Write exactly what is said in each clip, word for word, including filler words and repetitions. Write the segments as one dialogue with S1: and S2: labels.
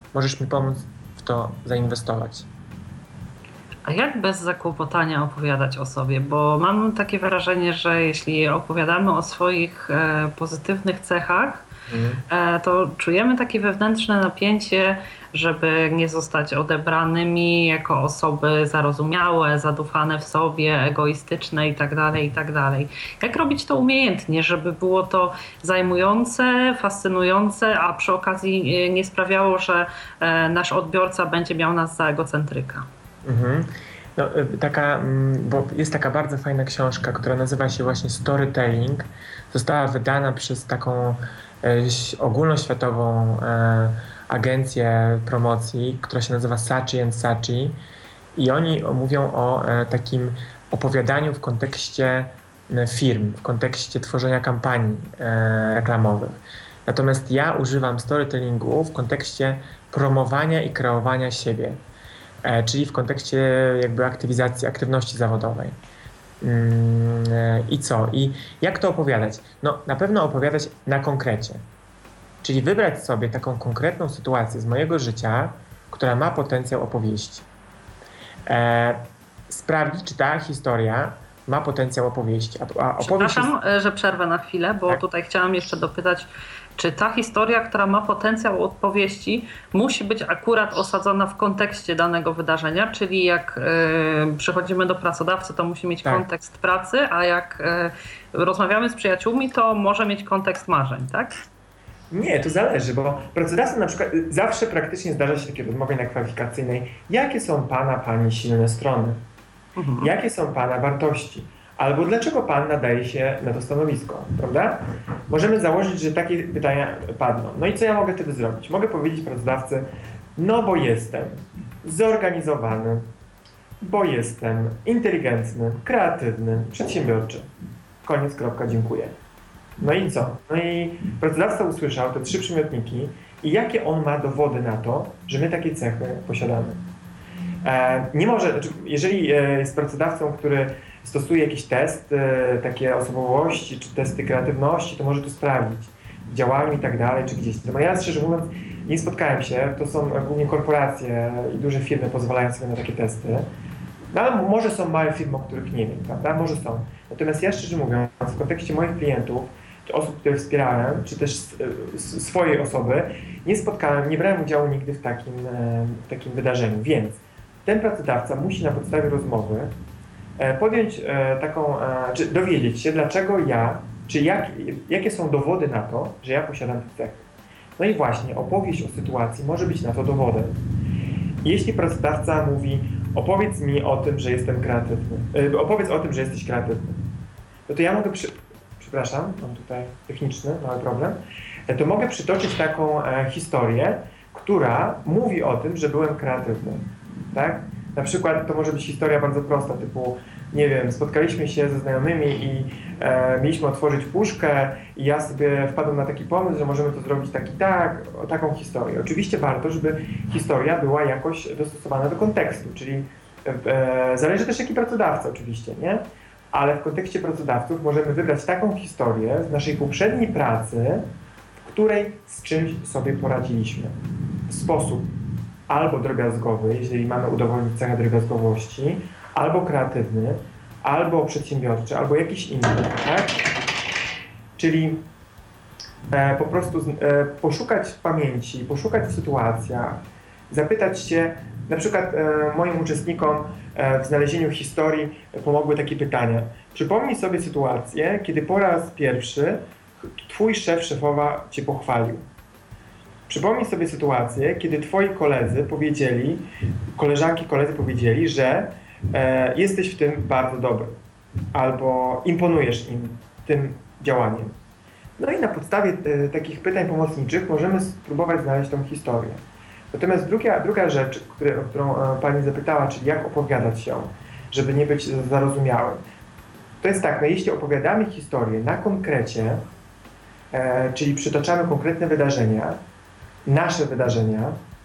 S1: możesz mi pomóc w to zainwestować.
S2: A jak bez zakłopotania opowiadać o sobie? Bo mam takie wrażenie, że jeśli opowiadamy o swoich e, pozytywnych cechach, mm. e, to czujemy takie wewnętrzne napięcie, żeby nie zostać odebranymi jako osoby zarozumiałe, zadufane w sobie, egoistyczne itd., itd. Jak robić to umiejętnie, żeby było to zajmujące, fascynujące, a przy okazji nie sprawiało, że e, nasz odbiorca będzie miał nas za egocentryka?
S1: Mhm. No, taka, bo jest taka bardzo fajna książka, która nazywa się właśnie Storytelling. Została wydana przez taką e, ogólnoświatową e, agencję promocji, która się nazywa Saatchi and Saatchi, i oni mówią o e, takim opowiadaniu w kontekście firm, w kontekście tworzenia kampanii e, reklamowych. Natomiast ja używam storytellingu w kontekście promowania i kreowania siebie. Czyli w kontekście jakby aktywizacji, aktywności zawodowej. I co? I jak to opowiadać? No na pewno opowiadać na konkrecie. Czyli wybrać sobie taką konkretną sytuację z mojego życia, która ma potencjał opowieści. E, sprawdzić, czy ta historia ma potencjał opowieści. A, a opowieść
S2: Przepraszam,
S1: jest...
S2: że przerwę na chwilę, bo tak? Tutaj chciałam jeszcze dopytać, czy ta historia, która ma potencjał opowieści, musi być akurat osadzona w kontekście danego wydarzenia, czyli jak y, przychodzimy do pracodawcy, to musi mieć tak. kontekst pracy, a jak y, rozmawiamy z przyjaciółmi, to może mieć kontekst marzeń, tak?
S1: Nie, to zależy, bo pracodawca na przykład zawsze praktycznie zdarza się takie rozmowy na kwalifikacyjnej. Jakie są Pana, Pani silne strony? Mhm. Jakie są Pana wartości? Albo dlaczego Pan nadaje się na to stanowisko, prawda? Możemy założyć, że takie pytania padną. No i co ja mogę wtedy zrobić? Mogę powiedzieć pracodawcy, no bo jestem zorganizowany, bo jestem inteligentny, kreatywny, przedsiębiorczy. Koniec, kropka, dziękuję. No i co? No i pracodawca usłyszał te trzy przymiotniki i jakie on ma dowody na to, że my takie cechy posiadamy. E, nie może, jeżeli jest pracodawcą, który stosuje jakiś test, e, takie osobowości, czy testy kreatywności, to może to sprawdzić w działaniu i tak dalej, czy gdzieś. No ja szczerze mówiąc nie spotkałem się, to są głównie korporacje i duże firmy pozwalają sobie na takie testy. No ale może są małe firmy, o których nie wiem, prawda? Może są. Natomiast ja szczerze mówiąc, w kontekście moich klientów, czy osób, które wspierałem, czy też swojej osoby, nie spotkałem, nie brałem udziału nigdy w takim, w takim wydarzeniu. Więc ten pracodawca musi na podstawie rozmowy podjąć taką, czy dowiedzieć się, dlaczego ja, czy jak, jakie są dowody na to, że ja posiadam te cechy. No i właśnie opowieść o sytuacji może być na to dowodem. Jeśli pracodawca mówi, opowiedz mi o tym, że jestem kreatywny, opowiedz o tym, że jesteś kreatywny, no to ja mogę, przy... przepraszam, mam tutaj techniczny, mały problem, to mogę przytoczyć taką historię, która mówi o tym, że byłem kreatywny, tak? Na przykład to może być historia bardzo prosta, typu, nie wiem, spotkaliśmy się ze znajomymi i e, mieliśmy otworzyć puszkę i ja sobie wpadłem na taki pomysł, że możemy to zrobić tak i tak, o taką historię. Oczywiście warto, żeby historia była jakoś dostosowana do kontekstu, czyli e, zależy też jaki pracodawca oczywiście, nie? Ale w kontekście pracodawców możemy wybrać taką historię z naszej poprzedniej pracy, w której z czymś sobie poradziliśmy w sposób albo drobiazgowy, jeżeli mamy udowodnić cechę drobiazgowości, albo kreatywny, albo przedsiębiorczy, albo jakiś inny, tak? Czyli e, po prostu e, poszukać w pamięci, poszukać w sytuacjach, zapytać się, na przykład e, moim uczestnikom e, w znalezieniu historii pomogły takie pytania. Przypomnij sobie sytuację, kiedy po raz pierwszy twój szef, szefowa cię pochwalił. Przypomnij sobie sytuację, kiedy twoi koledzy powiedzieli, koleżanki, koledzy powiedzieli, że e, jesteś w tym bardzo dobry, albo imponujesz im tym działaniem. No i na podstawie e, takich pytań pomocniczych możemy spróbować znaleźć tą historię. Natomiast druga, druga rzecz, który, o którą e, pani zapytała, czyli jak opowiadać ją, żeby nie być zarozumiałym. To jest tak, no jeśli opowiadamy historię na konkrecie, e, czyli przytaczamy konkretne wydarzenia, nasze wydarzenia,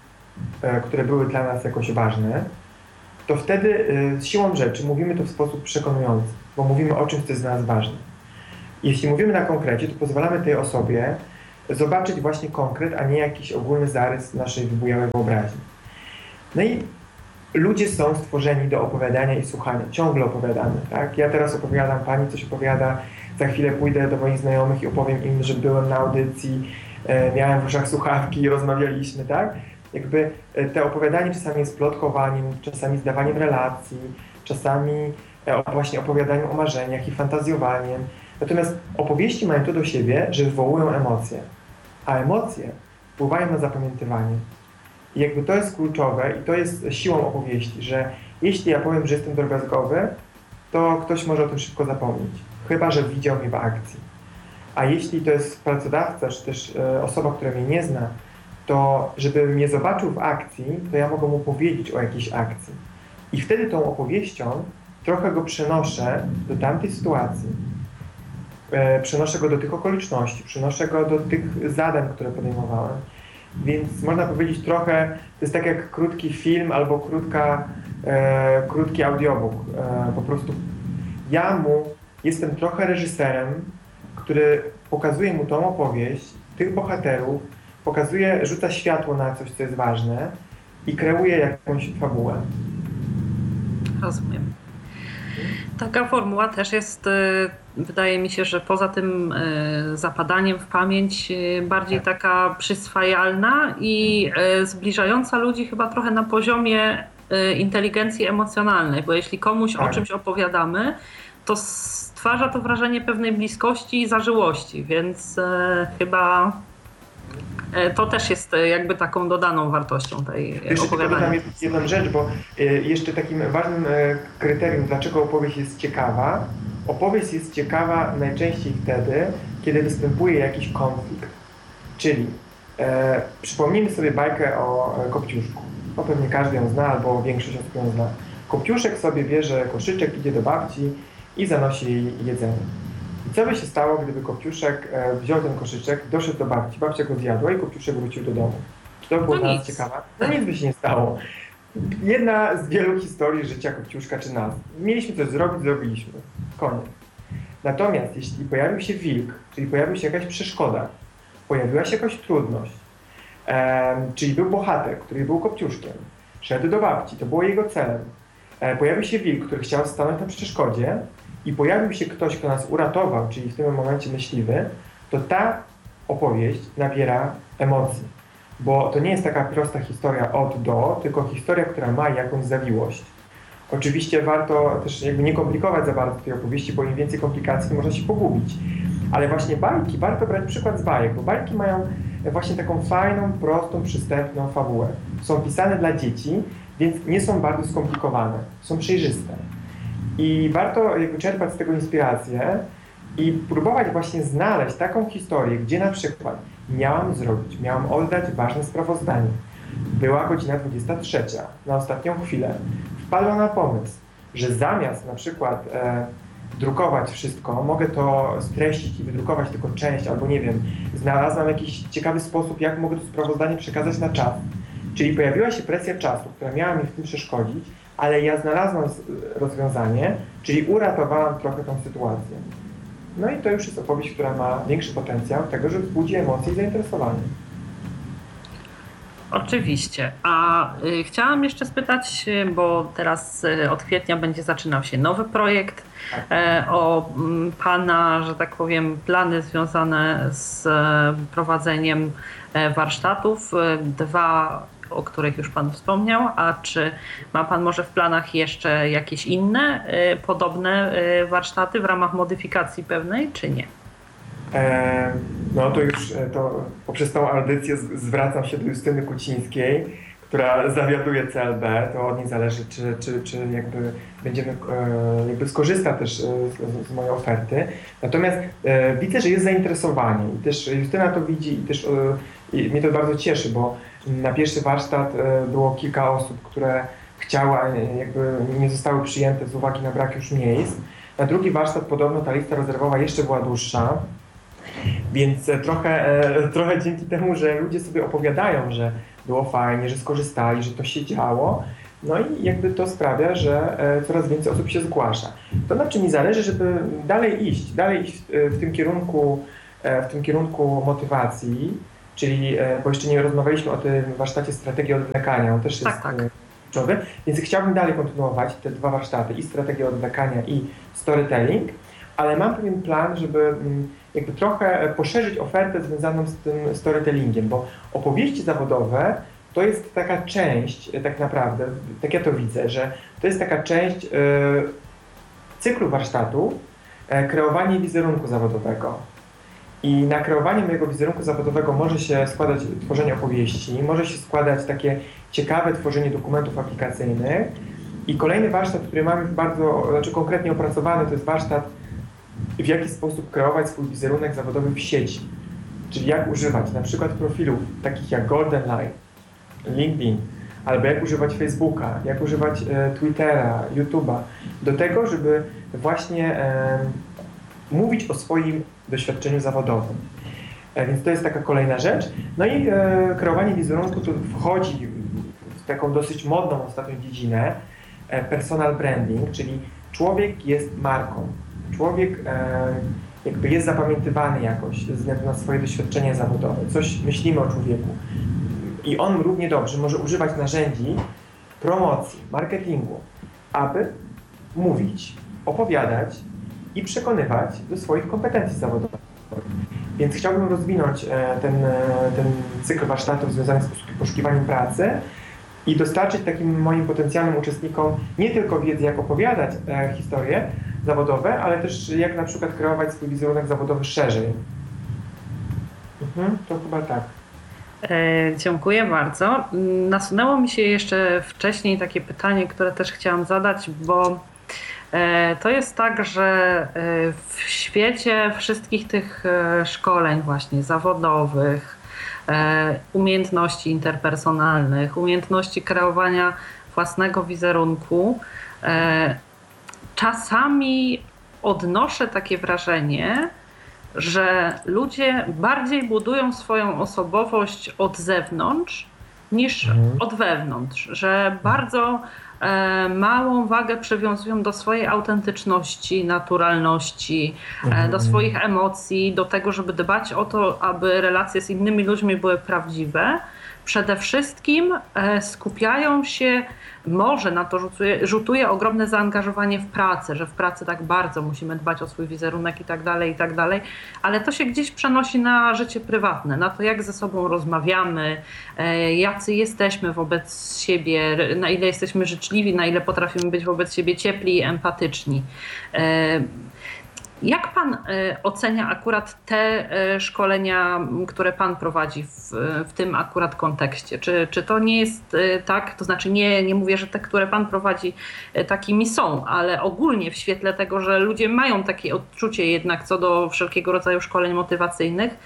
S1: e, które były dla nas jakoś ważne, to wtedy e, z siłą rzeczy mówimy to w sposób przekonujący, bo mówimy o czymś, co jest dla nas ważne. Jeśli mówimy na konkrecie, to pozwalamy tej osobie zobaczyć właśnie konkret, a nie jakiś ogólny zarys naszej wybujałej wyobraźni. No i ludzie są stworzeni do opowiadania i słuchania, ciągle opowiadamy, tak? Ja teraz opowiadam, pani coś opowiada, za chwilę pójdę do moich znajomych i opowiem im, że byłem na audycji, e, miałem w uszach słuchawki i rozmawialiśmy, tak? Jakby te opowiadanie czasami jest plotkowaniem, czasami zdawaniem relacji, czasami e, właśnie opowiadaniem o marzeniach i fantazjowaniem. Natomiast opowieści mają to do siebie, że wywołują emocje, a emocje wpływają na zapamiętywanie. I jakby to jest kluczowe i to jest siłą opowieści, że jeśli ja powiem, że jestem drobiazgowy, to ktoś może o tym szybko zapomnieć, chyba że widział mnie w akcji. A jeśli to jest pracodawca, czy też e, osoba, która mnie nie zna, to żeby mnie zobaczył w akcji, to ja mogę mu powiedzieć o jakiejś akcji. I wtedy tą opowieścią trochę go przenoszę do tamtej sytuacji. E, przenoszę go do tych okoliczności, przenoszę go do tych zadań, które podejmowałem. Więc można powiedzieć trochę, to jest tak jak krótki film albo krótka, e, krótki audiobook. E, po prostu ja mu jestem trochę reżyserem, który pokazuje mu tą opowieść, tych bohaterów, pokazuje, rzuca światło na coś, co jest ważne i kreuje jakąś fabułę.
S2: Rozumiem. Taka formuła też jest, wydaje mi się, że poza tym zapadaniem w pamięć bardziej taka przyswajalna i zbliżająca ludzi chyba trochę na poziomie inteligencji emocjonalnej, bo jeśli komuś tak. o czymś opowiadamy, to stwarza to wrażenie pewnej bliskości i zażyłości, więc chyba to też jest jakby taką dodaną wartością tej
S1: jeszcze
S2: opowiadania.
S1: Jeszcze jedną rzecz, bo jeszcze takim ważnym kryterium, dlaczego opowieść jest ciekawa, opowieść jest ciekawa najczęściej wtedy, kiedy występuje jakiś konflikt. Czyli e, przypomnijmy sobie bajkę o Kopciuszku. No pewnie każdy ją zna, albo większość osób ją zna. Kopciuszek sobie bierze koszyczek, idzie do babci i zanosi jej jedzenie. I co by się stało, gdyby Kopciuszek e, wziął ten koszyczek, doszedł do babci, babcia go zjadła i Kopciuszek wrócił do domu. Czy to było
S2: no
S1: dla
S2: nic.
S1: nas ciekawe? No nic by się nie stało. Jedna z wielu historii życia Kopciuszka czy nas. Mieliśmy coś zrobić, zrobiliśmy. Koniec. Natomiast jeśli pojawił się wilk, czyli pojawiła się jakaś przeszkoda, pojawiła się jakaś trudność, e, czyli był bohater, który był Kopciuszkiem, szedł do babci, to było jego celem. E, pojawił się wilk, który chciał stanąć na przeszkodzie i pojawił się ktoś, kto nas uratował, czyli w tym momencie myśliwy, to ta opowieść nabiera emocji. Bo to nie jest taka prosta historia od do, tylko historia, która ma jakąś zawiłość. Oczywiście warto też jakby nie komplikować za bardzo tej opowieści, bo im więcej komplikacji, to można się pogubić. Ale właśnie bajki, warto brać przykład z bajek, bo bajki mają właśnie taką fajną, prostą, przystępną fabułę. Są pisane dla dzieci, więc nie są bardzo skomplikowane, są przejrzyste. I warto jakby czerpać z tego inspirację i próbować właśnie znaleźć taką historię, gdzie na przykład miałam zrobić, miałam oddać ważne sprawozdanie. Była godzina dwudziesta trzecia, na ostatnią chwilę. Wpadła na pomysł, że zamiast na przykład e, drukować wszystko, mogę to streścić i wydrukować tylko część, albo nie wiem, znalazłam jakiś ciekawy sposób, jak mogę to sprawozdanie przekazać na czas. Czyli pojawiła się presja czasu, która miała mi w tym przeszkodzić, ale ja znalazłam rozwiązanie, czyli uratowałam trochę tą sytuację. No i to już jest opowieść, która ma większy potencjał tego, że wzbudzi emocje i zainteresowanie.
S2: Oczywiście. A y, chciałam jeszcze spytać, bo teraz y, od kwietnia będzie zaczynał się nowy projekt y, o y, Pana, że tak powiem, plany związane z y, prowadzeniem y, warsztatów. Y, dwa, o których już Pan wspomniał, a czy ma Pan może w planach jeszcze jakieś inne y, podobne y, warsztaty w ramach modyfikacji pewnej, czy nie?
S1: E, no to już to poprzez tą audycję zwracam się do Justyny Kucińskiej, która zawiaduje C L B. To od niej zależy, czy, czy, czy jakby będziemy, e, jakby skorzysta też z, z mojej oferty. Natomiast e, widzę, że jest zainteresowanie i też Justyna to widzi i też e, i mnie to bardzo cieszy, bo na pierwszy warsztat e, było kilka osób, które chciały, jakby nie zostały przyjęte z uwagi na brak już miejsc. Na drugi warsztat podobno ta lista rezerwowa jeszcze była dłuższa. Więc trochę, trochę dzięki temu, że ludzie sobie opowiadają, że było fajnie, że skorzystali, że to się działo, no i jakby to sprawia, że coraz więcej osób się zgłasza. To na czym mi zależy, żeby dalej iść, dalej iść w tym kierunku w tym kierunku motywacji, czyli, bo jeszcze nie rozmawialiśmy o tym warsztacie strategii odwlekania, on też jest
S2: tak, tak.
S1: kluczowy, więc chciałbym dalej kontynuować te dwa warsztaty, i strategię odwlekania, i storytelling, ale mam pewien plan, żeby jakby trochę poszerzyć ofertę związaną z tym storytellingiem, bo opowieści zawodowe to jest taka część, tak naprawdę, tak ja to widzę, że to jest taka część cyklu warsztatu, kreowanie wizerunku zawodowego. I na kreowanie mojego wizerunku zawodowego może się składać tworzenie opowieści, może się składać takie ciekawe tworzenie dokumentów aplikacyjnych. I kolejny warsztat, który mam już bardzo, znaczy konkretnie opracowany, to jest warsztat, w jaki sposób kreować swój wizerunek zawodowy w sieci. Czyli jak używać na przykład profilów takich jak Golden Line, LinkedIn, albo jak używać Facebooka, jak używać e, Twittera, YouTube'a, do tego, żeby właśnie e, mówić o swoim doświadczeniu zawodowym. E, więc to jest taka kolejna rzecz. No i e, kreowanie wizerunku to wchodzi w taką dosyć modną ostatnią dziedzinę, e, personal branding, czyli człowiek jest marką. Człowiek e, jakby jest zapamiętywany jakoś ze względu na swoje doświadczenie zawodowe. Coś myślimy o człowieku. I on równie dobrze może używać narzędzi promocji, marketingu, aby mówić, opowiadać i przekonywać do swoich kompetencji zawodowych. Więc chciałbym rozwinąć ten, ten cykl warsztatów związany z poszukiwaniem pracy i dostarczyć takim moim potencjalnym uczestnikom nie tylko wiedzy, jak opowiadać historie zawodowe, ale też jak na przykład kreować swój wizerunek zawodowy szerzej. Mhm, to chyba tak.
S2: E, dziękuję bardzo. Nasunęło mi się jeszcze wcześniej takie pytanie, które też chciałam zadać, bo e, to jest tak, że e, w świecie wszystkich tych e, szkoleń właśnie zawodowych, e, umiejętności interpersonalnych, umiejętności kreowania własnego wizerunku, e, czasami odnoszę takie wrażenie, że ludzie bardziej budują swoją osobowość od zewnątrz niż mhm. od wewnątrz, że bardzo e, małą wagę przywiązują do swojej autentyczności, naturalności, mhm. e, do swoich emocji, do tego, żeby dbać o to, aby relacje z innymi ludźmi były prawdziwe. Przede wszystkim e, skupiają się, może na to rzutuje, rzutuje ogromne zaangażowanie w pracę, że w pracy tak bardzo musimy dbać o swój wizerunek i tak dalej, i tak dalej, ale to się gdzieś przenosi na życie prywatne, na to, jak ze sobą rozmawiamy, e, jacy jesteśmy wobec siebie, na ile jesteśmy życzliwi, na ile potrafimy być wobec siebie ciepli i empatyczni. E, Jak pan ocenia akurat te szkolenia, które pan prowadzi w, w tym akurat kontekście? Czy, czy to nie jest tak, to znaczy nie, nie mówię, że te, które pan prowadzi, takimi są, ale ogólnie w świetle tego, że ludzie mają takie odczucie jednak co do wszelkiego rodzaju szkoleń motywacyjnych,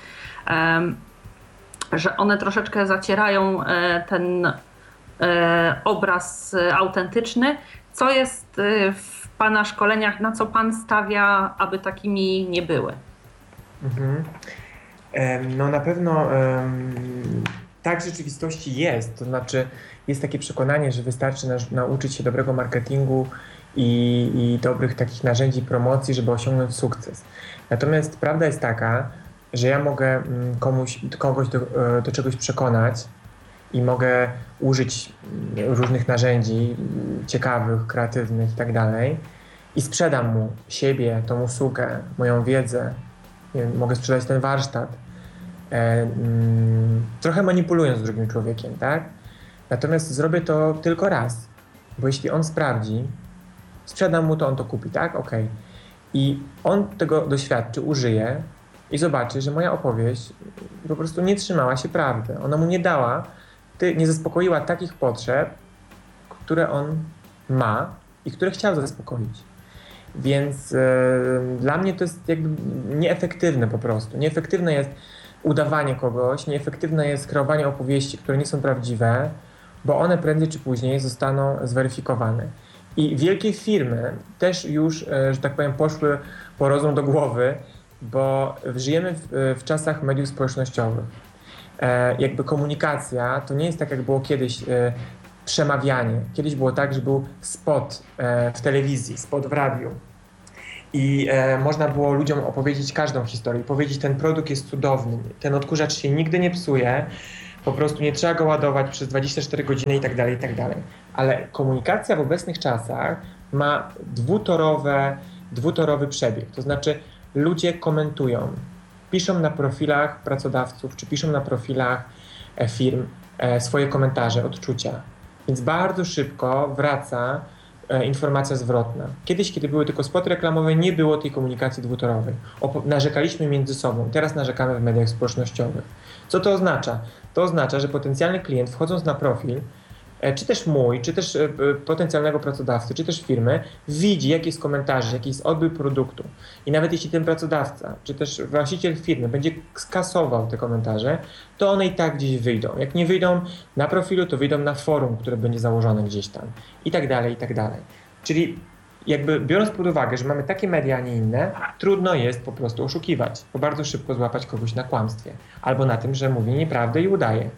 S2: że one troszeczkę zacierają ten obraz autentyczny. Co jest w pana szkoleniach, na co pan stawia, aby takimi nie były?
S1: Mhm. No na pewno um, tak w rzeczywistości jest, to znaczy jest takie przekonanie, że wystarczy na, nauczyć się dobrego marketingu i, i dobrych takich narzędzi promocji, żeby osiągnąć sukces. Natomiast prawda jest taka, że ja mogę komuś, kogoś do, do czegoś przekonać i mogę użyć różnych narzędzi ciekawych, kreatywnych i tak dalej i sprzedam mu siebie, tą usługę, moją wiedzę, nie wiem, mogę sprzedać ten warsztat, e, mm, trochę manipulując drugim człowiekiem, tak? Natomiast zrobię to tylko raz, bo jeśli on sprawdzi, sprzedam mu to, on to kupi, tak? Okej. Okay. I on tego doświadczy, użyje i zobaczy, że moja opowieść po prostu nie trzymała się prawdy. Ona mu nie dała, nie zaspokoiła takich potrzeb, które on ma i które chciał zaspokoić. Więc e, dla mnie to jest jakby nieefektywne po prostu. Nieefektywne jest udawanie kogoś, nieefektywne jest kreowanie opowieści, które nie są prawdziwe, bo one prędzej czy później zostaną zweryfikowane. I wielkie firmy też już, e, że tak powiem, poszły po rozum do głowy, bo żyjemy w, w czasach mediów społecznościowych. E, jakby komunikacja to nie jest tak, jak było kiedyś e, przemawianie. Kiedyś było tak, że był spot e, w telewizji, spot w radiu. i e, można było ludziom opowiedzieć każdą historię, powiedzieć, ten produkt jest cudowny, ten odkurzacz się nigdy nie psuje, po prostu nie trzeba go ładować przez dwadzieścia cztery godziny i tak dalej, i tak dalej. Ale komunikacja w obecnych czasach ma dwutorowe, dwutorowy przebieg, to znaczy ludzie komentują, piszą na profilach pracodawców, czy piszą na profilach e, firm e, swoje komentarze, odczucia, więc bardzo szybko wraca informacja zwrotna. Kiedyś, kiedy były tylko spoty reklamowe, nie było tej komunikacji dwutorowej. Opo- narzekaliśmy między sobą, teraz narzekamy w mediach społecznościowych. Co to oznacza? To oznacza, że potencjalny klient, wchodząc na profil, czy też mój, czy też potencjalnego pracodawcy, czy też firmy, widzi, jaki jest komentarz, jaki jest odbiór produktu. I nawet jeśli ten pracodawca, czy też właściciel firmy będzie skasował te komentarze, to one i tak gdzieś wyjdą. Jak nie wyjdą na profilu, to wyjdą na forum, które będzie założone gdzieś tam. I tak dalej, i tak dalej. Czyli jakby biorąc pod uwagę, że mamy takie media, a nie inne, trudno jest po prostu oszukiwać, bo bardzo szybko złapać kogoś na kłamstwie. Albo na tym, że mówi nieprawdę i udaje.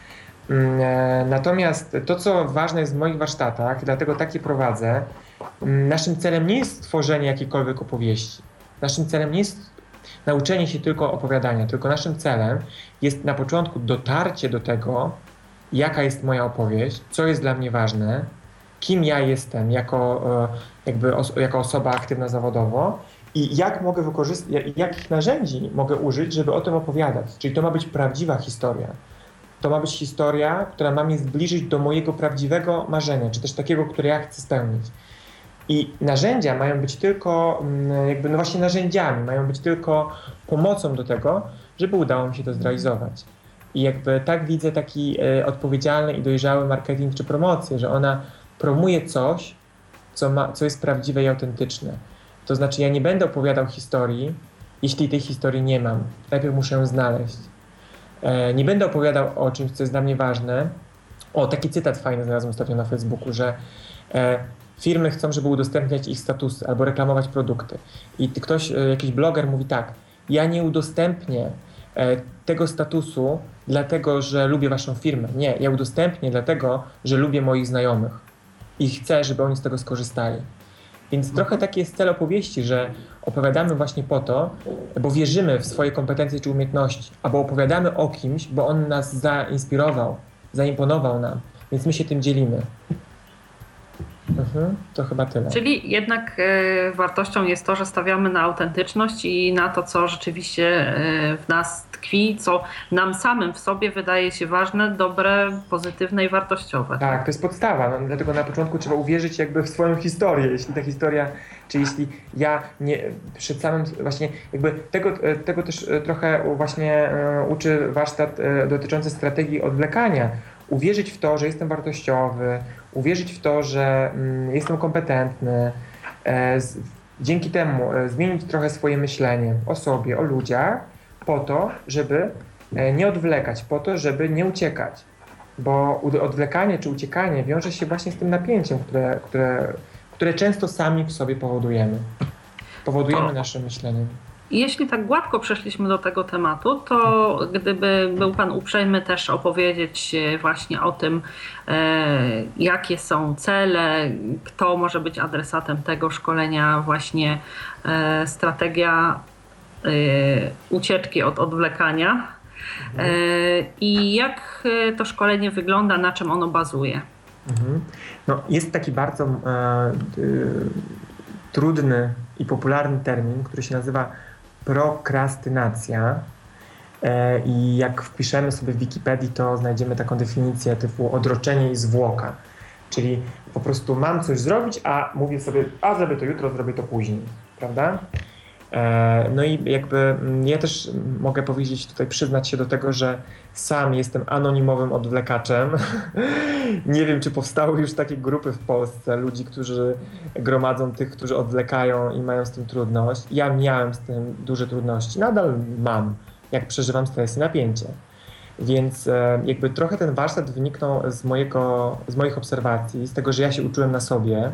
S1: Natomiast to, co ważne jest w moich warsztatach, dlatego takie prowadzę, naszym celem nie jest stworzenie jakiejkolwiek opowieści. Naszym celem nie jest nauczenie się tylko opowiadania, tylko naszym celem jest na początku dotarcie do tego, jaka jest moja opowieść, co jest dla mnie ważne, kim ja jestem jako, jakby os- jako osoba aktywna zawodowo i jak mogę wykorzystać, jakich narzędzi mogę użyć, żeby o tym opowiadać. Czyli to ma być prawdziwa historia. To ma być historia, która ma mnie zbliżyć do mojego prawdziwego marzenia, czy też takiego, które ja chcę spełnić. I narzędzia mają być tylko, jakby no właśnie narzędziami, mają być tylko pomocą do tego, żeby udało mi się to zrealizować. I jakby tak widzę taki e, odpowiedzialny i dojrzały marketing czy promocję, że ona promuje coś, co, ma, co jest prawdziwe i autentyczne. To znaczy ja nie będę opowiadał historii, jeśli tej historii nie mam. Najpierw muszę ją znaleźć. Nie będę opowiadał o czymś, co jest dla mnie ważne. O, taki cytat fajny znalazłem ostatnio na Facebooku, że e, firmy chcą, żeby udostępniać ich statusy albo reklamować produkty. I ktoś, e, jakiś bloger mówi tak, ja nie udostępnię e, tego statusu dlatego, że lubię waszą firmę. Nie, ja udostępnię dlatego, że lubię moich znajomych i chcę, żeby oni z tego skorzystali. Więc trochę taki jest cel opowieści, że opowiadamy właśnie po to, bo wierzymy w swoje kompetencje czy umiejętności, albo opowiadamy o kimś, bo on nas zainspirował, zaimponował nam, więc my się tym dzielimy. Mhm, to chyba tyle.
S2: Czyli jednak y, wartością jest to, że stawiamy na autentyczność i na to, co rzeczywiście y, w nas tkwi, co nam samym w sobie wydaje się ważne, dobre, pozytywne i wartościowe.
S1: Tak, to jest podstawa, no, dlatego na początku trzeba uwierzyć jakby w swoją historię, jeśli ta historia, czy jeśli ja nie przed samym właśnie jakby tego, tego też trochę właśnie uczy warsztat dotyczący strategii odwlekania. Uwierzyć w to, że jestem wartościowy, uwierzyć w to, że mm, jestem kompetentny, e, z, dzięki temu e, zmienić trochę swoje myślenie o sobie, o ludziach, po to, żeby e, nie odwlekać, po to, żeby nie uciekać. Bo odwlekanie czy uciekanie wiąże się właśnie z tym napięciem, które, które, które często sami w sobie powodujemy. Powodujemy to naszym myśleniem.
S2: Jeśli tak gładko przeszliśmy do tego tematu, to gdyby był Pan uprzejmy też opowiedzieć właśnie o tym, jakie są cele, kto może być adresatem tego szkolenia, właśnie strategia ucieczki od odwlekania mhm. i jak to szkolenie wygląda, na czym ono bazuje.
S1: Mhm. No, jest taki bardzo e, y, trudny i popularny termin, który się nazywa prokrastynacja e, i jak wpiszemy sobie w Wikipedii, to znajdziemy taką definicję typu odroczenie i zwłoka, czyli po prostu mam coś zrobić, a mówię sobie, a zrobię to jutro, zrobię to później, prawda? E, no i jakby ja też mogę powiedzieć tutaj, przyznać się do tego, że sam jestem anonimowym odwlekaczem. Nie wiem, czy powstały już takie grupy w Polsce, ludzi, którzy gromadzą tych, którzy odwlekają i mają z tym trudność. Ja miałem z tym duże trudności, nadal mam, jak przeżywam stres i napięcie. Więc e, jakby trochę ten warsztat wyniknął z, mojego, z moich obserwacji, z tego, że ja się uczyłem na sobie.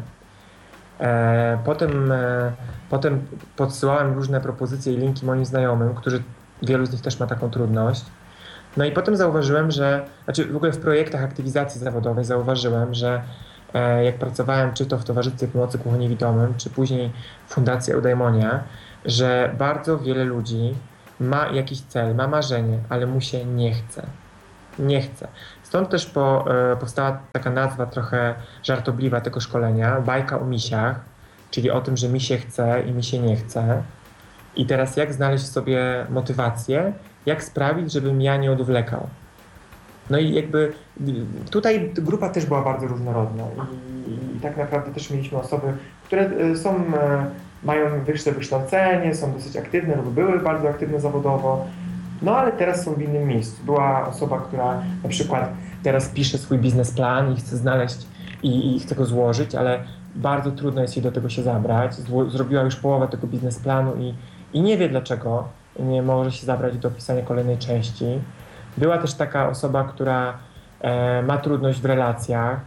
S1: E, potem, e, potem podsyłałem różne propozycje i linki moim znajomym, którzy, wielu z nich też ma taką trudność. No i potem zauważyłem, że, znaczy w ogóle w projektach aktywizacji zawodowej zauważyłem, że jak pracowałem czy to w Towarzystwie Pomocy Głuchoniewidomym, czy później w Fundacji Eudaimonia, że bardzo wiele ludzi ma jakiś cel, ma marzenie, ale mu się nie chce. Nie chce. Stąd też po, powstała taka nazwa trochę żartobliwa tego szkolenia, bajka o misiach, czyli o tym, że mi się chce i mi się nie chce. I teraz jak znaleźć w sobie motywację, jak sprawić, żebym ja nie odwlekał. No i jakby tutaj grupa też była bardzo różnorodna i, i tak naprawdę też mieliśmy osoby, które są, mają wyższe wykształcenie, są dosyć aktywne lub były bardzo aktywne zawodowo, no ale teraz są w innym miejscu. Była osoba, która na przykład teraz pisze swój biznesplan i chce znaleźć i, i chce go złożyć, ale bardzo trudno jest jej do tego się zabrać. Zło, zrobiła już połowę tego biznesplanu i, i nie wie dlaczego nie może się zabrać do pisania kolejnej części. Była też taka osoba, która e, ma trudność w relacjach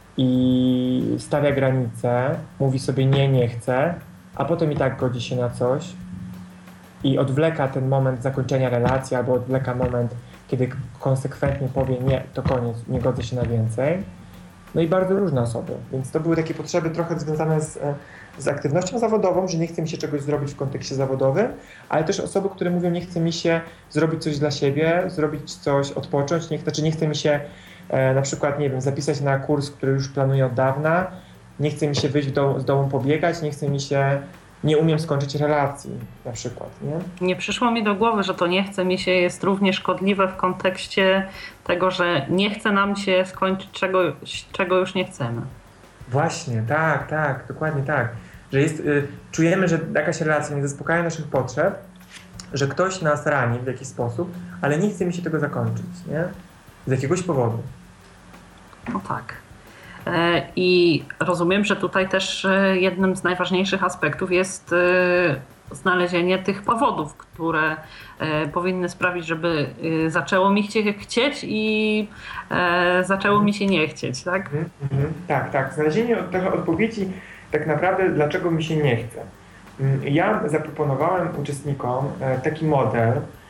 S1: i stawia granice, mówi sobie nie, nie chcę, a potem i tak godzi się na coś i odwleka ten moment zakończenia relacji albo odwleka moment, kiedy konsekwentnie powie nie, to koniec, nie godzę się na więcej. No i bardzo różne osoby, więc to były takie potrzeby trochę związane z, z aktywnością zawodową, że nie chce mi się czegoś zrobić w kontekście zawodowym, ale też osoby, które mówią, nie chce mi się zrobić coś dla siebie, zrobić coś, odpocząć, nie, znaczy nie chce mi się e, na przykład, nie wiem, zapisać na kurs, który już planuję od dawna, nie chce mi się wyjść do, z domu pobiegać, nie chce mi się, nie umiem skończyć relacji na przykład, nie?
S2: Nie przyszło mi do głowy, że to nie chce mi się jest równie szkodliwe w kontekście tego, że nie chce nam się skończyć czegoś, czego już nie chcemy.
S1: Właśnie, tak, tak, dokładnie tak. Że jest, y, czujemy, że jakaś relacja nie zaspokaja naszych potrzeb, że ktoś nas rani w jakiś sposób, ale nie chce mi się tego zakończyć, nie? Z jakiegoś powodu.
S2: No tak. I rozumiem, że tutaj też jednym z najważniejszych aspektów jest znalezienie tych powodów, które powinny sprawić, żeby zaczęło mi chcieć i zaczęło mi się nie chcieć, tak?
S1: Mm, mm, tak, tak. Znalezienie trochę odpowiedzi tak naprawdę, dlaczego mi się nie chce. Ja zaproponowałem uczestnikom taki model,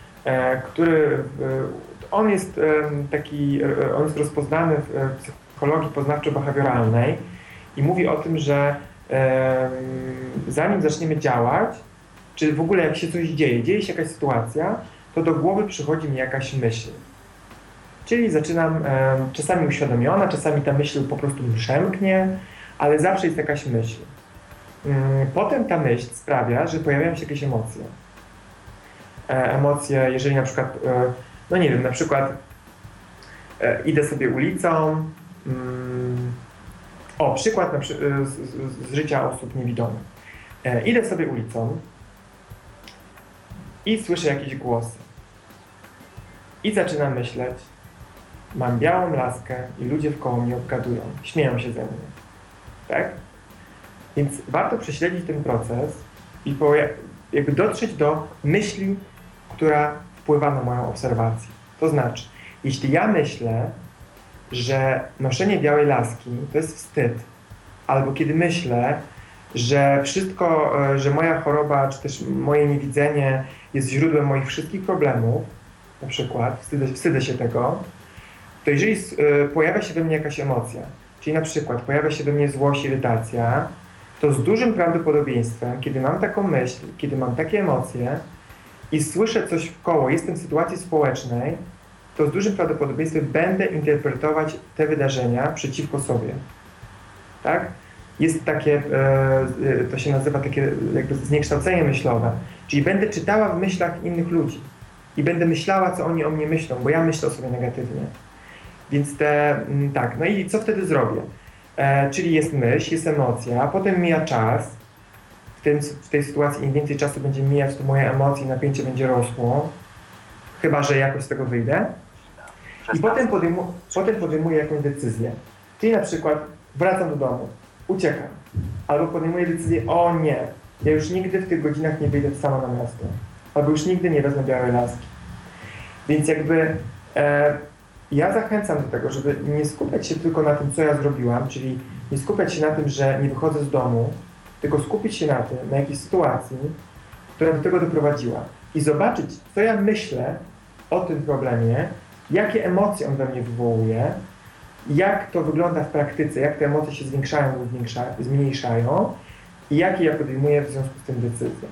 S1: który on jest taki, on jest rozpoznany w psychologii poznawczo-behawioralnej i mówi o tym, że e, zanim zaczniemy działać, czy w ogóle jak się coś dzieje, dzieje się jakaś sytuacja, to do głowy przychodzi mi jakaś myśl. Czyli zaczynam, e, czasami uświadomiona, czasami ta myśl po prostu przemknie, ale zawsze jest jakaś myśl. E, potem ta myśl sprawia, że pojawiają się jakieś emocje. E, emocje, jeżeli na przykład, e, no nie wiem, na przykład e, idę sobie ulicą, O, przykład na przy, z, z, z życia osób niewidomych. E, idę sobie ulicą i słyszę jakieś głosy. I zaczynam myśleć, mam białą laskę i ludzie wkoło mnie obgadują, śmieją się ze mnie. Tak? Więc warto prześledzić ten proces i po, jakby dotrzeć do myśli, która wpływa na moją obserwację. To znaczy, jeśli ja myślę, że noszenie białej laski to jest wstyd, albo kiedy myślę, że wszystko, że moja choroba, czy też moje niewidzenie jest źródłem moich wszystkich problemów, na przykład, wstydzę, wstydzę się tego, to jeżeli pojawia się we mnie jakaś emocja, czyli na przykład pojawia się we mnie złość, irytacja, to z dużym prawdopodobieństwem, kiedy mam taką myśl, kiedy mam takie emocje i słyszę coś wkoło, jestem w sytuacji społecznej, to z dużym prawdopodobieństwem będę interpretować te wydarzenia przeciwko sobie. Tak? Jest takie, to się nazywa takie jakby zniekształcenie myślowe, czyli będę czytała w myślach innych ludzi i będę myślała, co oni o mnie myślą, bo ja myślę o sobie negatywnie. Więc te, tak, no i co wtedy zrobię? E, czyli jest myśl, jest emocja, a potem mija czas. W, tym, w tej sytuacji im więcej czasu będzie mijać, to moje emocje i napięcie będzie rosło. Chyba że jakoś z tego wyjdę. I potem, podejmu, potem podejmuję jakąś decyzję. Czyli na przykład wracam do domu, uciekam. Albo podejmuję decyzję, o nie, ja już nigdy w tych godzinach nie wyjdę sama na miasto. Albo już nigdy nie wezmę białej laski. Więc jakby e, ja zachęcam do tego, żeby nie skupiać się tylko na tym, co ja zrobiłam, czyli nie skupiać się na tym, że nie wychodzę z domu, tylko skupić się na tym, na jakiejś sytuacji, która do tego doprowadziła. I zobaczyć, co ja myślę o tym problemie, jakie emocje on we mnie wywołuje jak to wygląda w praktyce, jak te emocje się zwiększają lub zmniejszają i jakie ja podejmuję w związku z tym decyzje.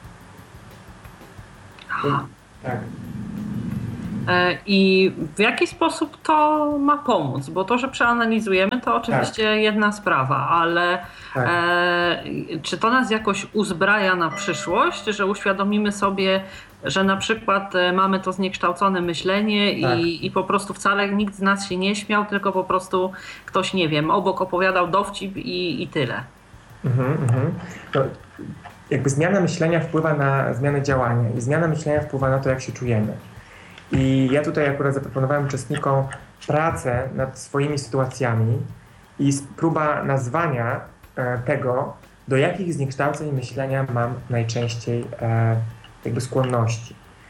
S2: Aha.
S1: Tak.
S2: I w jaki sposób to ma pomóc? Bo to, że przeanalizujemy, to oczywiście tak. jedna sprawa, ale tak. e, czy to nas jakoś uzbraja na przyszłość, że uświadomimy sobie, że na przykład mamy to zniekształcone myślenie tak. i, i po prostu wcale nikt z nas się nie śmiał, tylko po prostu ktoś, nie wiem, obok opowiadał dowcip i, i tyle.
S1: Mhm, mhm. To jakby zmiana myślenia wpływa na zmianę działania i zmiana myślenia wpływa na to, jak się czujemy. I ja tutaj akurat zaproponowałem uczestnikom pracę nad swoimi sytuacjami i próba nazwania e, tego, do jakich zniekształceń myślenia mam najczęściej e, jakby skłonności.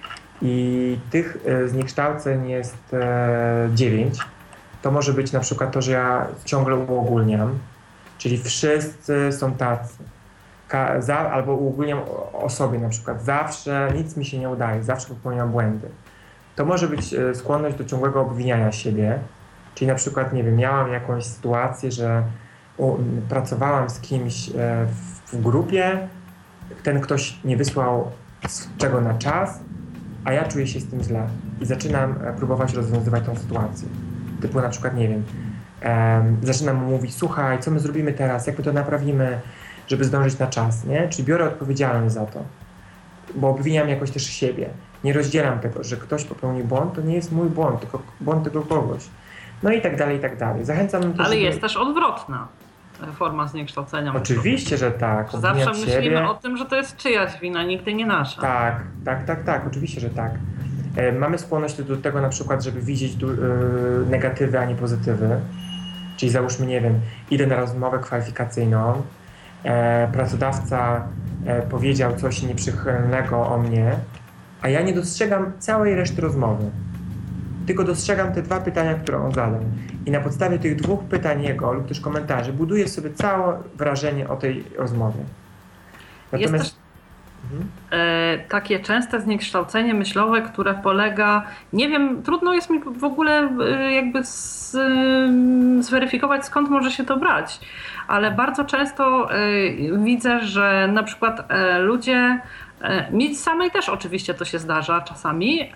S1: I tych e, zniekształceń jest e, dziewięć. To może być na przykład to, że ja ciągle uogólniam, czyli wszyscy są tacy. Ka- za, albo uogólniam o, o sobie na przykład. Zawsze nic mi się nie udaje, zawsze popełniam błędy. To może być skłonność do ciągłego obwiniania siebie, czyli na przykład, nie wiem, miałam jakąś sytuację, że u, pracowałam z kimś e, w, w grupie, ten ktoś nie wysłał czego na czas, a ja czuję się z tym źle i zaczynam próbować rozwiązywać tą sytuację. Typu na przykład, nie wiem, e, zaczynam mu mówić, słuchaj, co my zrobimy teraz, jak my to naprawimy, żeby zdążyć na czas, nie? Czyli biorę odpowiedzialność za to, bo obwiniam jakoś też siebie. Nie rozdzielam tego, że ktoś popełnił błąd, to nie jest mój błąd, tylko błąd tego kogoś. No i tak dalej, i tak dalej. Zachęcam też,
S2: Ale
S1: żeby...
S2: jest też odwrotna forma zniekształcenia.
S1: Oczywiście, że tak.
S2: Zawsze myślimy
S1: siebie.
S2: o tym, że to jest czyjaś wina, nigdy nie nasza.
S1: Tak, tak, tak, tak, oczywiście, że tak. E, mamy skłonność do tego na przykład, żeby widzieć tu, e, negatywy, a nie pozytywy. Czyli załóżmy, nie wiem, idę na rozmowę kwalifikacyjną, e, pracodawca e, powiedział coś nieprzychylnego o mnie, a ja nie dostrzegam całej reszty rozmowy. Tylko dostrzegam te dwa pytania, które on zadał. I na podstawie tych dwóch pytań jego lub też komentarzy buduję sobie całe wrażenie o tej rozmowie.
S2: Natomiast... Jest też mhm. e, takie częste zniekształcenie myślowe, które polega, nie wiem, trudno jest mi w ogóle e, jakby z, e, zweryfikować, skąd może się to brać, ale bardzo często e, widzę, że na przykład e, ludzie mi samej też oczywiście to się zdarza czasami.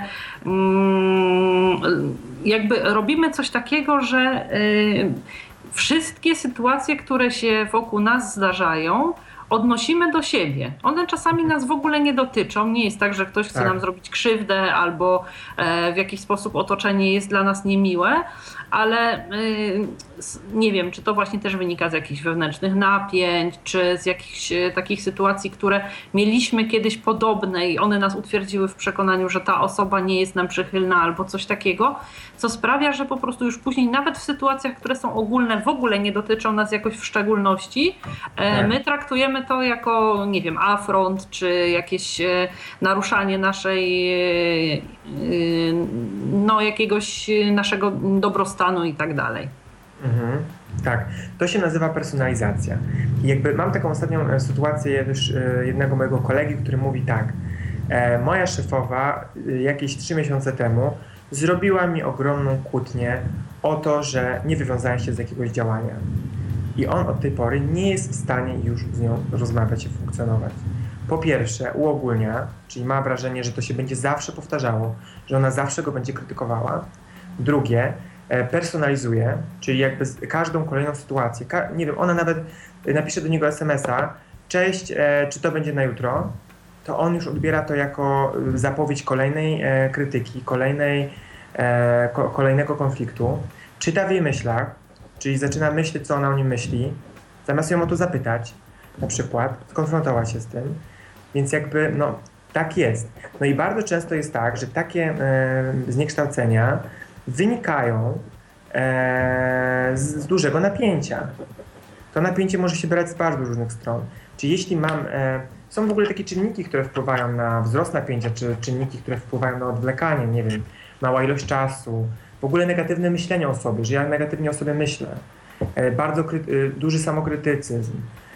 S2: Jakby robimy coś takiego, że wszystkie sytuacje, które się wokół nas zdarzają, odnosimy do siebie. One czasami nas w ogóle nie dotyczą. Nie jest tak, że ktoś chce tak. nam zrobić krzywdę albo w jakiś sposób otoczenie jest dla nas niemiłe, ale nie wiem, czy to właśnie też wynika z jakichś wewnętrznych napięć, czy z jakichś takich sytuacji, które mieliśmy kiedyś podobne i one nas utwierdziły w przekonaniu, że ta osoba nie jest nam przychylna albo coś takiego, co sprawia, że po prostu już później nawet w sytuacjach, które są ogólne, w ogóle nie dotyczą nas jakoś w szczególności, my traktujemy to jako, nie wiem, afront, czy jakieś naruszanie naszej, no jakiegoś naszego dobrostanu i tak dalej.
S1: Mhm, tak, to się nazywa personalizacja. I jakby mam taką ostatnią sytuację już jednego mojego kolegi, który mówi tak, e, moja szefowa jakieś trzy miesiące temu zrobiła mi ogromną kłótnię o to, że nie wywiązałem się z jakiegoś działania. I on od tej pory nie jest w stanie już z nią rozmawiać i funkcjonować. Po pierwsze, uogólnia, czyli ma wrażenie, że to się będzie zawsze powtarzało, że ona zawsze go będzie krytykowała. Drugie, personalizuje, czyli jakby każdą kolejną sytuację, ka- nie wiem, ona nawet napisze do niego es em es a, cześć, e, czy to będzie na jutro, to on już odbiera to jako zapowiedź kolejnej e, krytyki, kolejnej, e, ko- kolejnego konfliktu, czyta w jej myślach, czyli zaczyna myśleć, co ona o nim myśli, zamiast ją o to zapytać, na przykład, skonfrontować się z tym, więc jakby, no, tak jest. No i bardzo często jest tak, że takie e, zniekształcenia wynikają e, z, z dużego napięcia. To napięcie może się brać z bardzo różnych stron. Czyli jeśli mam, e, są w ogóle takie czynniki, które wpływają na wzrost napięcia, czy czynniki, które wpływają na odwlekanie, nie wiem, mała ilość czasu, w ogóle negatywne myślenie o sobie, że ja negatywnie o sobie myślę, e, bardzo kry, e, duży samokrytycyzm,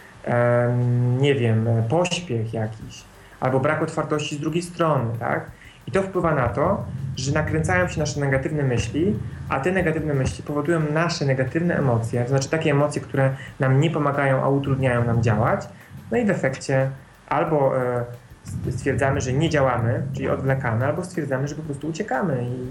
S1: e, nie wiem, pośpiech jakiś, albo brak otwartości z drugiej strony, tak? I to wpływa na to, że nakręcają się nasze negatywne myśli, a te negatywne myśli powodują nasze negatywne emocje, to znaczy takie emocje, które nam nie pomagają, a utrudniają nam działać. No i w efekcie albo e, stwierdzamy, że nie działamy, czyli odwlekamy, albo stwierdzamy, że po prostu uciekamy i,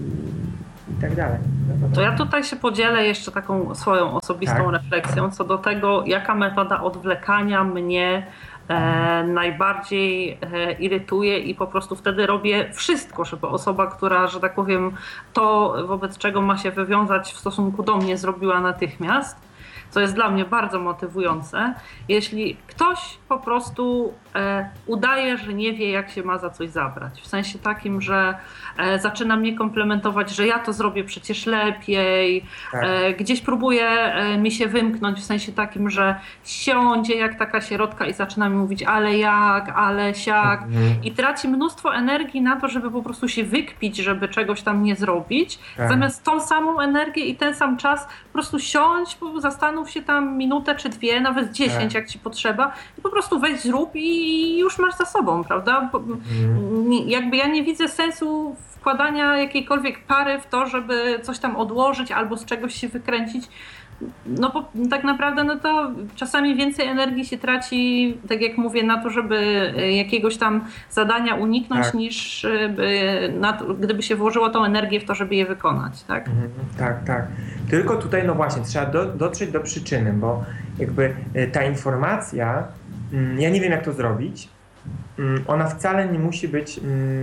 S1: i tak dalej.
S2: To ja tutaj się podzielę jeszcze taką swoją osobistą tak. refleksją co do tego, jaka metoda odwlekania mnie e, najbardziej e, irytuje i po prostu wtedy robię wszystko, żeby osoba, która, że tak powiem, to wobec czego ma się wywiązać w stosunku do mnie, zrobiła natychmiast, co jest dla mnie bardzo motywujące. Jeśli ktoś po prostu e, udaje, że nie wie, jak się ma za coś zabrać, w sensie takim, że e, zaczyna mnie komplementować, że ja to zrobię przecież lepiej, tak. e, gdzieś próbuje e, mi się wymknąć w sensie takim, że siądzie jak taka sierotka i zaczyna mi mówić ale jak, ale siak mhm. i traci mnóstwo energii na to, żeby po prostu się wykpić, żeby czegoś tam nie zrobić, tak. zamiast tą samą energię i ten sam czas po prostu siąść, zastanów się tam minutę czy dwie, nawet dziesięć tak. jak ci potrzeba i po prostu weź, zrób i już masz za sobą, prawda? Mhm. Jakby ja nie widzę sensu wkładania jakiejkolwiek pary w to, żeby coś tam odłożyć albo z czegoś się wykręcić. No bo tak naprawdę no to czasami więcej energii się traci, tak jak mówię, na to, żeby jakiegoś tam zadania uniknąć, tak. niż na to, gdyby się włożyło tą energię w to, żeby je wykonać, tak?
S1: Mhm, tak, tak. Tylko tutaj, no właśnie, trzeba do, dotrzeć do przyczyny, bo jakby ta informacja, ja nie wiem jak to zrobić, ona wcale nie musi być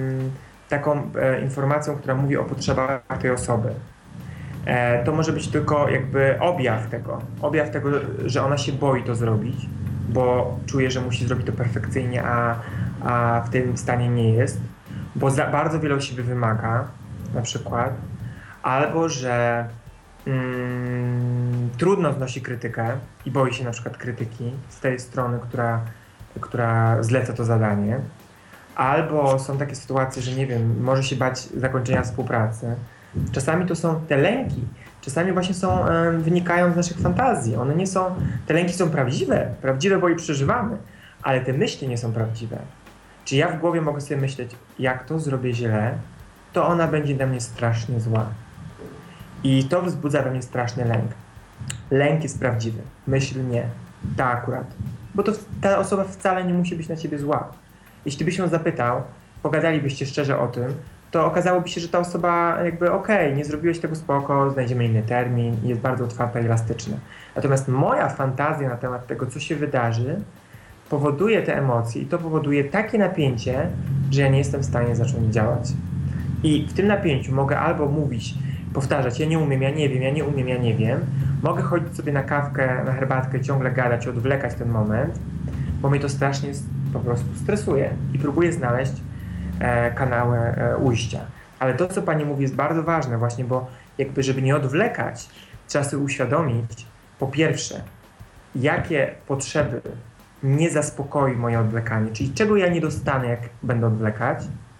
S1: taką informacją, która mówi o potrzebach tej osoby. To może być tylko jakby objaw tego, objaw tego, że ona się boi to zrobić, bo czuje, że musi zrobić to perfekcyjnie, a, a w tym stanie nie jest, bo za bardzo wiele od siebie wymaga, na przykład, albo że mm, trudno znosi krytykę i boi się na przykład krytyki z tej strony, która, która zleca to zadanie, albo są takie sytuacje, że nie wiem, może się bać zakończenia współpracy. Czasami to są te lęki, czasami właśnie są, e, wynikają z naszych fantazji. One nie są, te lęki są prawdziwe, prawdziwe, bo je przeżywamy, ale te myśli nie są prawdziwe. Czy ja w głowie mogę sobie myśleć, jak to zrobię źle, to ona będzie dla mnie strasznie zła. I to wzbudza we mnie straszny lęk. Lęk jest prawdziwy, myśl nie. Ta akurat. Bo to ta osoba wcale nie musi być na ciebie zła. Jeśli byś ją zapytał, pogadalibyście szczerze o tym, to okazałoby się, że ta osoba jakby okej, okay, nie zrobiłeś tego spoko, znajdziemy inny termin i jest bardzo otwarta i elastyczna. Natomiast moja fantazja na temat tego, co się wydarzy, powoduje te emocje i to powoduje takie napięcie, że ja nie jestem w stanie zacząć działać. I w tym napięciu mogę albo mówić, powtarzać, ja nie umiem, ja nie wiem, ja nie umiem, ja nie wiem. Mogę chodzić sobie na kawkę, na herbatkę, ciągle gadać, odwlekać ten moment, bo mnie to strasznie po prostu stresuje i próbuję znaleźć e, kanały e, ujścia. Ale to, co pani mówi, jest bardzo ważne właśnie, bo jakby, żeby nie odwlekać, trzeba sobie uświadomić, po pierwsze, jakie potrzeby nie zaspokoi moje odwlekanie, czyli czego ja nie dostanę, jak będę odwlekać,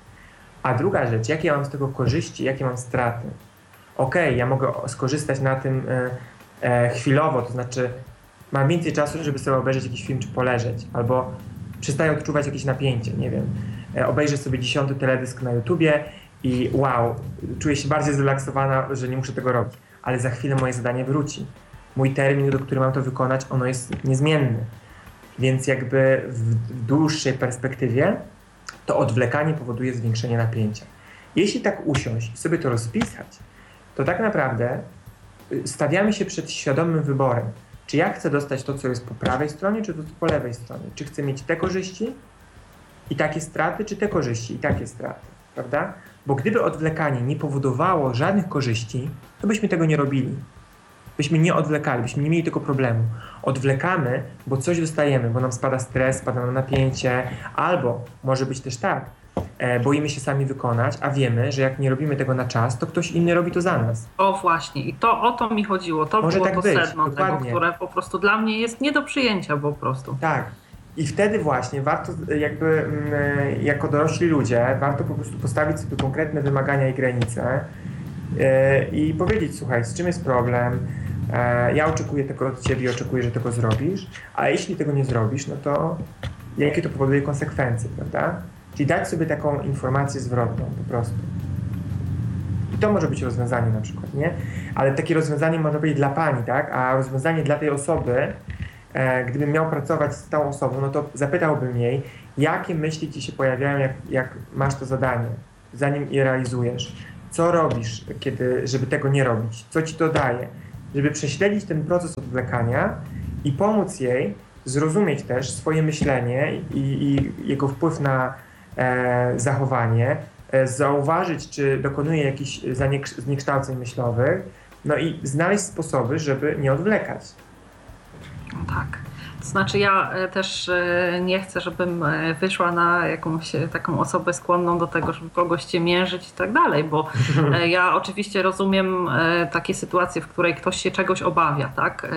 S1: a druga rzecz, jakie mam z tego korzyści, jakie mam straty. Okej, okay, ja mogę skorzystać na tym e, e, chwilowo, to znaczy mam więcej czasu, żeby sobie obejrzeć jakiś film czy poleżeć, albo przestaję odczuwać jakieś napięcie, nie wiem, e, obejrzę sobie dziesiąty teledysk na YouTubie i wow, czuję się bardziej zrelaksowana, że nie muszę tego robić, ale za chwilę moje zadanie wróci. Mój termin, do którego mam to wykonać, ono jest niezmienny, więc jakby w, w dłuższej perspektywie to odwlekanie powoduje zwiększenie napięcia. Jeśli tak usiąść i sobie to rozpisać, to tak naprawdę stawiamy się przed świadomym wyborem. Czy ja chcę dostać to, co jest po prawej stronie, czy to, co po lewej stronie? Czy chcę mieć te korzyści i takie straty, czy te korzyści i takie straty, prawda? Bo gdyby odwlekanie nie powodowało żadnych korzyści, to byśmy tego nie robili. Byśmy nie odwlekali, byśmy nie mieli tego problemu. Odwlekamy, bo coś dostajemy, bo nam spada stres, spada nam napięcie, albo może być też tak, e, boimy się sami wykonać, a wiemy, że jak nie robimy tego na czas, to ktoś inny robi to za nas.
S2: O właśnie, i to o to mi chodziło. To
S1: może
S2: było
S1: tak
S2: to
S1: być,
S2: sedno tego, które po prostu dla mnie jest nie do przyjęcia po prostu.
S1: Tak. I wtedy właśnie warto jakby mm, jako dorośli ludzie, warto po prostu postawić sobie konkretne wymagania i granice yy, i powiedzieć, słuchaj, z czym jest problem, yy, ja oczekuję tego od ciebie, oczekuję, że tego zrobisz, a jeśli tego nie zrobisz, no to jakie to powoduje konsekwencje, prawda? Czyli dać sobie taką informację zwrotną po prostu. I to może być rozwiązanie na przykład, nie? Ale takie rozwiązanie można powiedzieć dla pani, tak? A rozwiązanie dla tej osoby, e, gdybym miał pracować z tą osobą, no to zapytałbym jej, jakie myśli ci się pojawiają, jak, jak masz to zadanie, zanim je realizujesz. Co robisz, kiedy, żeby tego nie robić? Co ci to daje? Żeby prześledzić ten proces odwlekania i pomóc jej zrozumieć też swoje myślenie i, i jego wpływ na e, zachowanie, e, zauważyć, czy dokonuje jakichś zniekształceń myślowych, no i znaleźć sposoby, żeby nie odwlekać.
S2: No tak. To znaczy ja też nie chcę, żebym wyszła na jakąś taką osobę skłonną do tego, żeby kogoś ciemiężyć i tak dalej, bo ja oczywiście rozumiem takie sytuacje, w której ktoś się czegoś obawia, tak?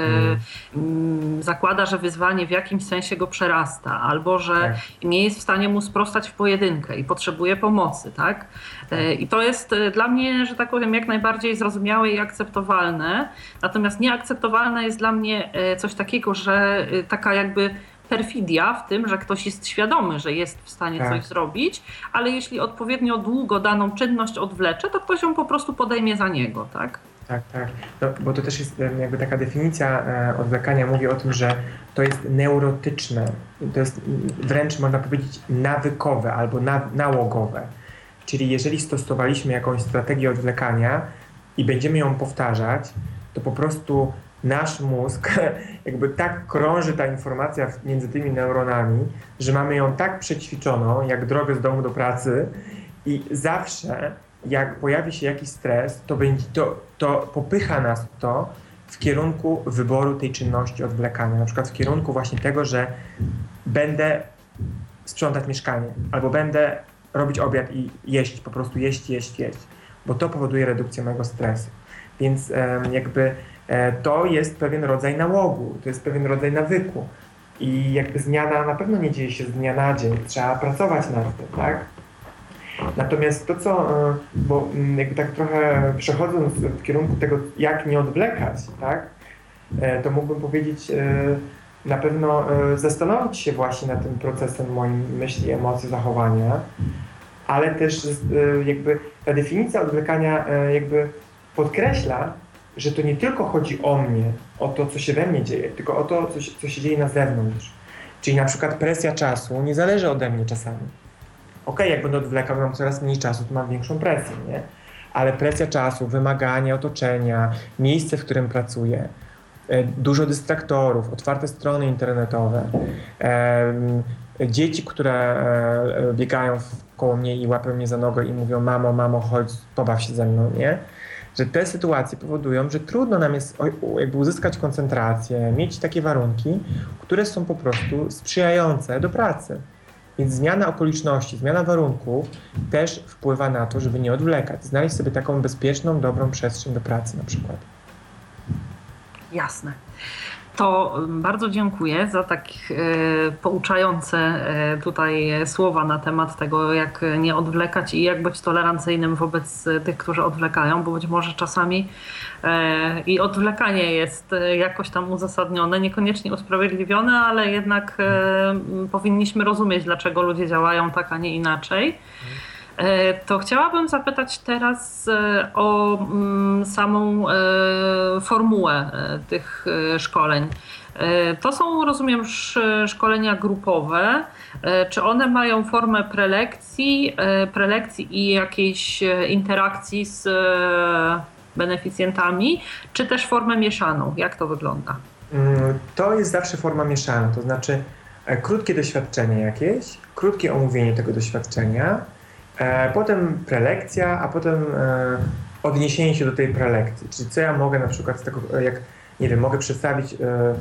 S2: Mm. Zakłada, że wyzwanie w jakimś sensie go przerasta, albo że tak. nie jest w stanie mu sprostać w pojedynkę i potrzebuje pomocy, tak? I to jest dla mnie, że tak powiem, jak najbardziej zrozumiałe i akceptowalne. Natomiast nieakceptowalne jest dla mnie coś takiego, że taka jakby perfidia w tym, że ktoś jest świadomy, że jest w stanie tak. coś zrobić, ale jeśli odpowiednio długo daną czynność odwlecze, to ktoś ją po prostu podejmie za niego, tak?
S1: Tak, tak. No, bo to też jest jakby taka definicja odwlekania mówi o tym, że to jest neurotyczne, to jest wręcz można powiedzieć nawykowe albo na, nałogowe. Czyli jeżeli stosowaliśmy jakąś strategię odwlekania i będziemy ją powtarzać, to po prostu nasz mózg jakby tak krąży ta informacja między tymi neuronami, że mamy ją tak przećwiczoną, jak drogę z domu do pracy i zawsze jak pojawi się jakiś stres, to, będzie, to, to popycha nas to w kierunku wyboru tej czynności odwlekania. Na przykład w kierunku właśnie tego, że będę sprzątać mieszkanie albo będę robić obiad i jeść, po prostu jeść, jeść, jeść, bo to powoduje redukcję mojego stresu. Więc um, jakby e, to jest pewien rodzaj nałogu, to jest pewien rodzaj nawyku i jakby zmiana na pewno nie dzieje się z dnia na dzień, trzeba pracować nad tym, tak? Natomiast to co, e, bo jakby tak trochę przechodząc w kierunku tego, jak nie odwlekać, tak? E, to mógłbym powiedzieć, e, na pewno e, zastanowić się właśnie nad tym procesem moim myśli, emocji, zachowania, ale też e, jakby ta definicja odwlekania e, jakby podkreśla, że to nie tylko chodzi o mnie, o to, co się we mnie dzieje, tylko o to, co się, co się dzieje na zewnątrz. Czyli na przykład presja czasu nie zależy ode mnie czasami. Okej, jak będę odwlekał, mam coraz mniej czasu, to mam większą presję, nie? Ale presja czasu, wymagania otoczenia, miejsce, w którym pracuję, dużo dystraktorów, otwarte strony internetowe, dzieci, które biegają koło mnie i łapią mnie za nogę i mówią: mamo, mamo, chodź, pobaw się ze mną, nie? Że te sytuacje powodują, że trudno nam jest jakby uzyskać koncentrację, mieć takie warunki, które są po prostu sprzyjające do pracy. Więc zmiana okoliczności, zmiana warunków też wpływa na to, żeby nie odwlekać. Znaleźć sobie taką bezpieczną, dobrą przestrzeń do pracy na przykład.
S2: Jasne. To bardzo dziękuję za tak e, pouczające e, tutaj słowa na temat tego, jak nie odwlekać i jak być tolerancyjnym wobec tych, którzy odwlekają, bo być może czasami e, i odwlekanie jest jakoś tam uzasadnione, niekoniecznie usprawiedliwione, ale jednak e, powinniśmy rozumieć, dlaczego ludzie działają tak, a nie inaczej. To chciałabym zapytać teraz o samą formułę tych szkoleń. To są, rozumiem, szkolenia grupowe. Czy one mają formę prelekcji, prelekcji i jakiejś interakcji z beneficjentami, czy też formę mieszaną? Jak to wygląda?
S1: To jest zawsze forma mieszana, to znaczy krótkie doświadczenie jakieś, krótkie omówienie tego doświadczenia, potem prelekcja, a potem odniesienie się do tej prelekcji. Czyli co ja mogę na przykład z tego, jak nie wiem, mogę przedstawić,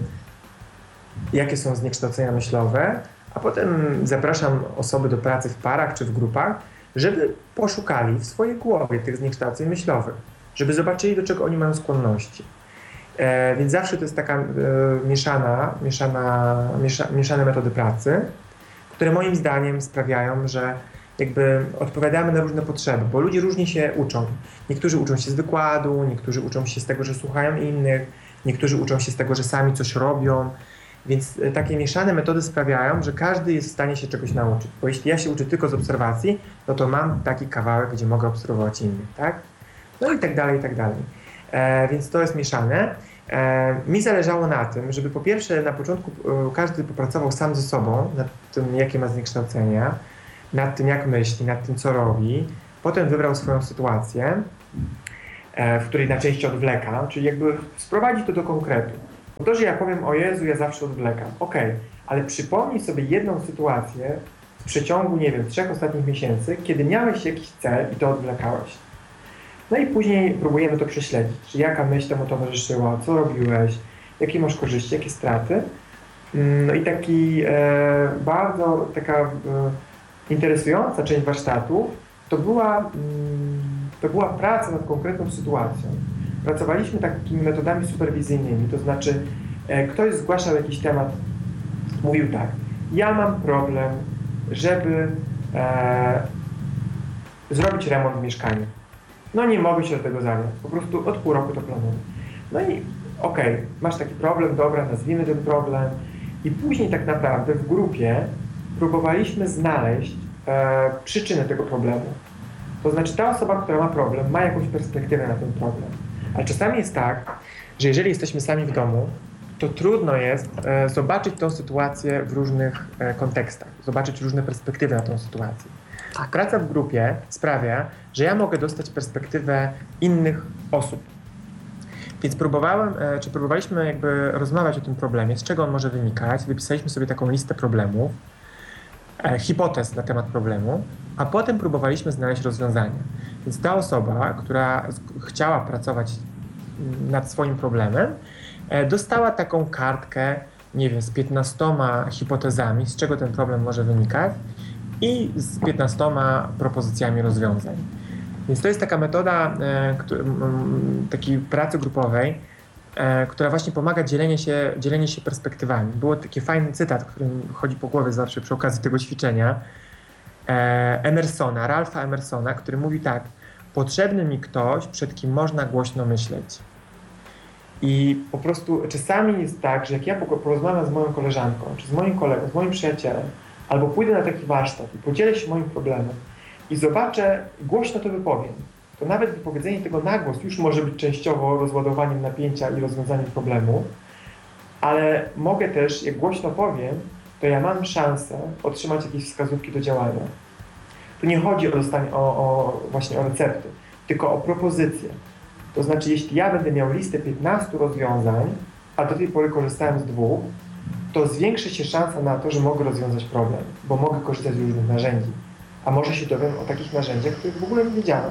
S1: jakie są zniekształcenia myślowe, a potem zapraszam osoby do pracy w parach czy w grupach, żeby poszukali w swojej głowie tych zniekształceń myślowych, żeby zobaczyli, do czego oni mają skłonności. Więc zawsze to jest taka mieszana, mieszana, miesza, mieszane metody pracy, które moim zdaniem sprawiają, że jakby odpowiadamy na różne potrzeby, bo ludzie różnie się uczą. Niektórzy uczą się z wykładu, niektórzy uczą się z tego, że słuchają innych, niektórzy uczą się z tego, że sami coś robią, Więc takie mieszane metody sprawiają, że każdy jest w stanie się czegoś nauczyć. Bo jeśli ja się uczę tylko z obserwacji, no to mam taki kawałek, gdzie mogę obserwować innych, tak? No i tak dalej, i tak dalej. E, więc to jest mieszane. E, mi zależało na tym, żeby po pierwsze na początku e, każdy popracował sam ze sobą nad tym, jakie ma zniekształcenia, nad tym, jak myśli, nad tym, co robi. Potem wybrał swoją sytuację, e, w której najczęściej odwleka, czyli jakby sprowadzić to do konkretu. Bo to, że ja powiem, o Jezu, ja zawsze odwlekam. Okej, okay, ale przypomnij sobie jedną sytuację w przeciągu, nie wiem, trzech ostatnich miesięcy, kiedy miałeś jakiś cel i to odwlekałeś. No i później próbujemy to prześledzić, czy jaka myśl temu towarzyszyła, co robiłeś, jakie masz korzyści, jakie straty. No i taki e, bardzo taka e, interesująca część warsztatu to była, mm, to była praca nad konkretną sytuacją. Pracowaliśmy takimi metodami superwizyjnymi, to znaczy e, ktoś zgłaszał jakiś temat, mówił tak, ja mam problem, żeby e, zrobić remont w mieszkaniu. No nie mogę się do tego zabrać, po prostu od pół roku to planuję. No i okej, okay, masz taki problem, dobra, nazwijmy ten problem. I później tak naprawdę w grupie próbowaliśmy znaleźć e, przyczynę tego problemu. To znaczy ta osoba, która ma problem, ma jakąś perspektywę na ten problem. Ale czasami jest tak, że jeżeli jesteśmy sami w domu, to trudno jest e, zobaczyć tą sytuację w różnych e, kontekstach, zobaczyć różne perspektywy na tą sytuację.
S2: Tak.
S1: Praca w grupie sprawia, że ja mogę dostać perspektywę innych osób. Więc próbowałem, e, czy próbowaliśmy jakby rozmawiać o tym problemie, z czego on może wynikać. Wypisaliśmy sobie taką listę problemów, e, hipotez na temat problemu, a potem próbowaliśmy znaleźć rozwiązania. Więc ta osoba, która chciała pracować nad swoim problemem, e, dostała taką kartkę, nie wiem, z piętnastoma hipotezami, z czego ten problem może wynikać i z piętnastoma propozycjami rozwiązań. Więc to jest taka metoda e, który, m, takiej pracy grupowej, e, która właśnie pomaga dzielenie się, dzielenie się perspektywami. Było taki fajny cytat, który mi chodzi po głowie zawsze przy okazji tego ćwiczenia, e, Emersona, Ralpha Emersona, który mówi tak: potrzebny mi ktoś, przed kim można głośno myśleć. I po prostu czasami jest tak, że jak ja porozmawiam z moją koleżanką, czy z moim kolegą, z moim przyjacielem, albo pójdę na taki warsztat i podzielę się moim problemem i zobaczę, głośno to wypowiem, to nawet wypowiedzenie tego na głos już może być częściowo rozładowaniem napięcia i rozwiązaniem problemu, ale mogę też, jak głośno powiem, to ja mam szansę otrzymać jakieś wskazówki do działania. Tu nie chodzi o, dostanie, o, o właśnie o recepty, tylko o propozycje. To znaczy, jeśli ja będę miał listę piętnastu rozwiązań, a do tej pory korzystałem z dwóch, to zwiększy się szansa na to, że mogę rozwiązać problem, bo mogę korzystać z różnych narzędzi. A może się dowiem o takich narzędziach, których w ogóle nie wiedziałem.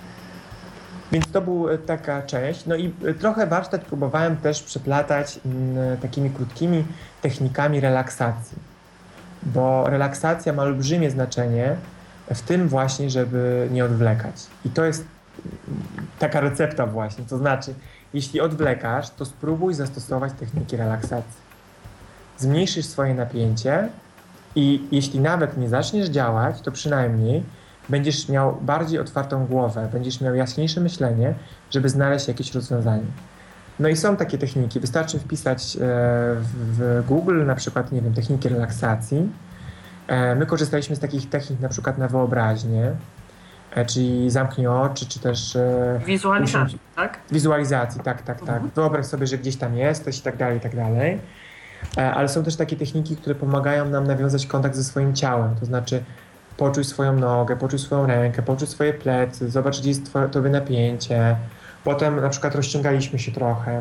S1: Więc to była taka część. No i trochę warsztat próbowałem też przeplatać m, takimi krótkimi technikami relaksacji. Bo relaksacja ma olbrzymie znaczenie w tym właśnie, żeby nie odwlekać. I to jest taka recepta właśnie. To znaczy, jeśli odwlekasz, to spróbuj zastosować techniki relaksacji. Zmniejszysz swoje napięcie i jeśli nawet nie zaczniesz działać, to przynajmniej będziesz miał bardziej otwartą głowę, będziesz miał jaśniejsze myślenie, żeby znaleźć jakieś rozwiązanie. No i są takie techniki. Wystarczy wpisać w Google na przykład, nie wiem, techniki relaksacji. My korzystaliśmy z takich technik na przykład na wyobraźnię, czyli zamknij oczy, czy też...
S2: Wizualizacji, tak?
S1: Wizualizacji, tak, tak, tak. Mhm. Wyobraź sobie, że gdzieś tam jesteś i tak dalej, i tak dalej. Ale są też takie techniki, które pomagają nam nawiązać kontakt ze swoim ciałem, to znaczy poczuj swoją nogę, poczuj swoją rękę, poczuj swoje plecy, zobacz, gdzie jest twoje, tobie napięcie. Potem na przykład rozciągaliśmy się trochę,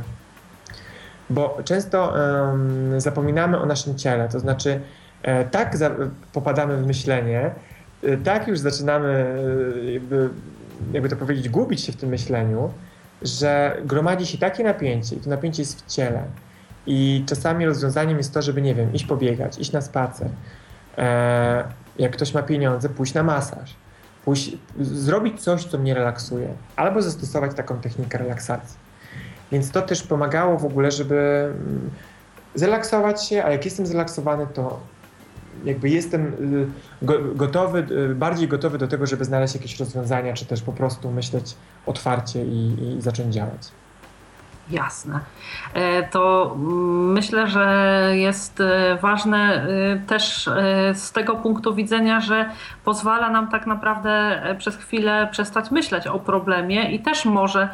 S1: bo często um, zapominamy o naszym ciele, to znaczy e, tak za, popadamy w myślenie, e, tak już zaczynamy, e, jakby, jakby to powiedzieć, gubić się w tym myśleniu, że gromadzi się takie napięcie i to napięcie jest w ciele. I czasami rozwiązaniem jest to, żeby, nie wiem, iść pobiegać, iść na spacer. E, jak ktoś ma pieniądze, pójść na masaż. Pójść, zrobić coś, co mnie relaksuje. Albo zastosować taką technikę relaksacji. Więc to też pomagało w ogóle, żeby zrelaksować się, a jak jestem zrelaksowany, to jakby jestem gotowy, bardziej gotowy do tego, żeby znaleźć jakieś rozwiązania, czy też po prostu myśleć otwarcie i, i zacząć działać.
S2: Jasne. To myślę, że jest ważne też z tego punktu widzenia, że pozwala nam tak naprawdę przez chwilę przestać myśleć o problemie i też może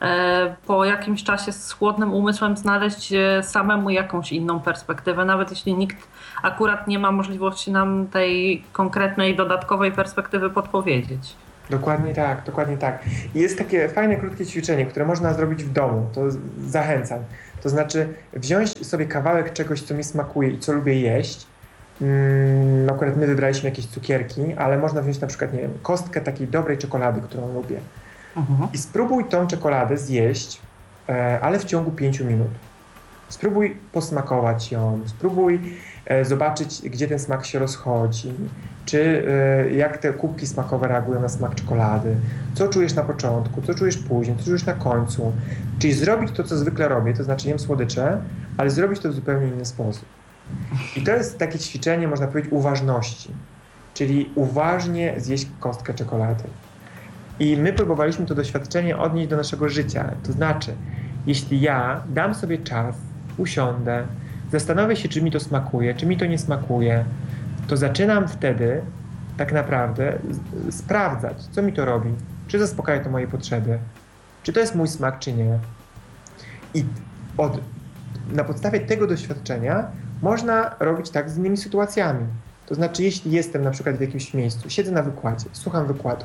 S2: po jakimś czasie z chłodnym umysłem znaleźć samemu jakąś inną perspektywę, nawet jeśli nikt akurat nie ma możliwości nam tej konkretnej, dodatkowej perspektywy podpowiedzieć.
S1: Dokładnie tak, dokładnie tak. I jest takie fajne, krótkie ćwiczenie, które można zrobić w domu, to zachęcam. To znaczy wziąć sobie kawałek czegoś, co mi smakuje i co lubię jeść. Hmm, akurat my wybraliśmy jakieś cukierki, ale można wziąć na przykład, nie wiem, kostkę takiej dobrej czekolady, którą lubię. Mhm. I spróbuj tą czekoladę zjeść, e, ale w ciągu pięciu minut. Spróbuj posmakować ją, spróbuj e, zobaczyć, gdzie ten smak się rozchodzi, czy e, jak te kubki smakowe reagują na smak czekolady, co czujesz na początku, co czujesz później, co czujesz na końcu. Czyli zrobić to, co zwykle robię, to znaczy jem słodycze, ale zrobić to w zupełnie inny sposób. I to jest takie ćwiczenie, można powiedzieć, uważności, czyli uważnie zjeść kostkę czekolady. I my próbowaliśmy to doświadczenie odnieść do naszego życia, to znaczy, jeśli ja dam sobie czas, usiądę, zastanowię się, czy mi to smakuje, czy mi to nie smakuje, to zaczynam wtedy tak naprawdę sprawdzać, co mi to robi, czy zaspokaja to moje potrzeby, czy to jest mój smak, czy nie. I od, na podstawie tego doświadczenia można robić tak z innymi sytuacjami. To znaczy, jeśli jestem na przykład w jakimś miejscu, siedzę na wykładzie, słucham wykładu,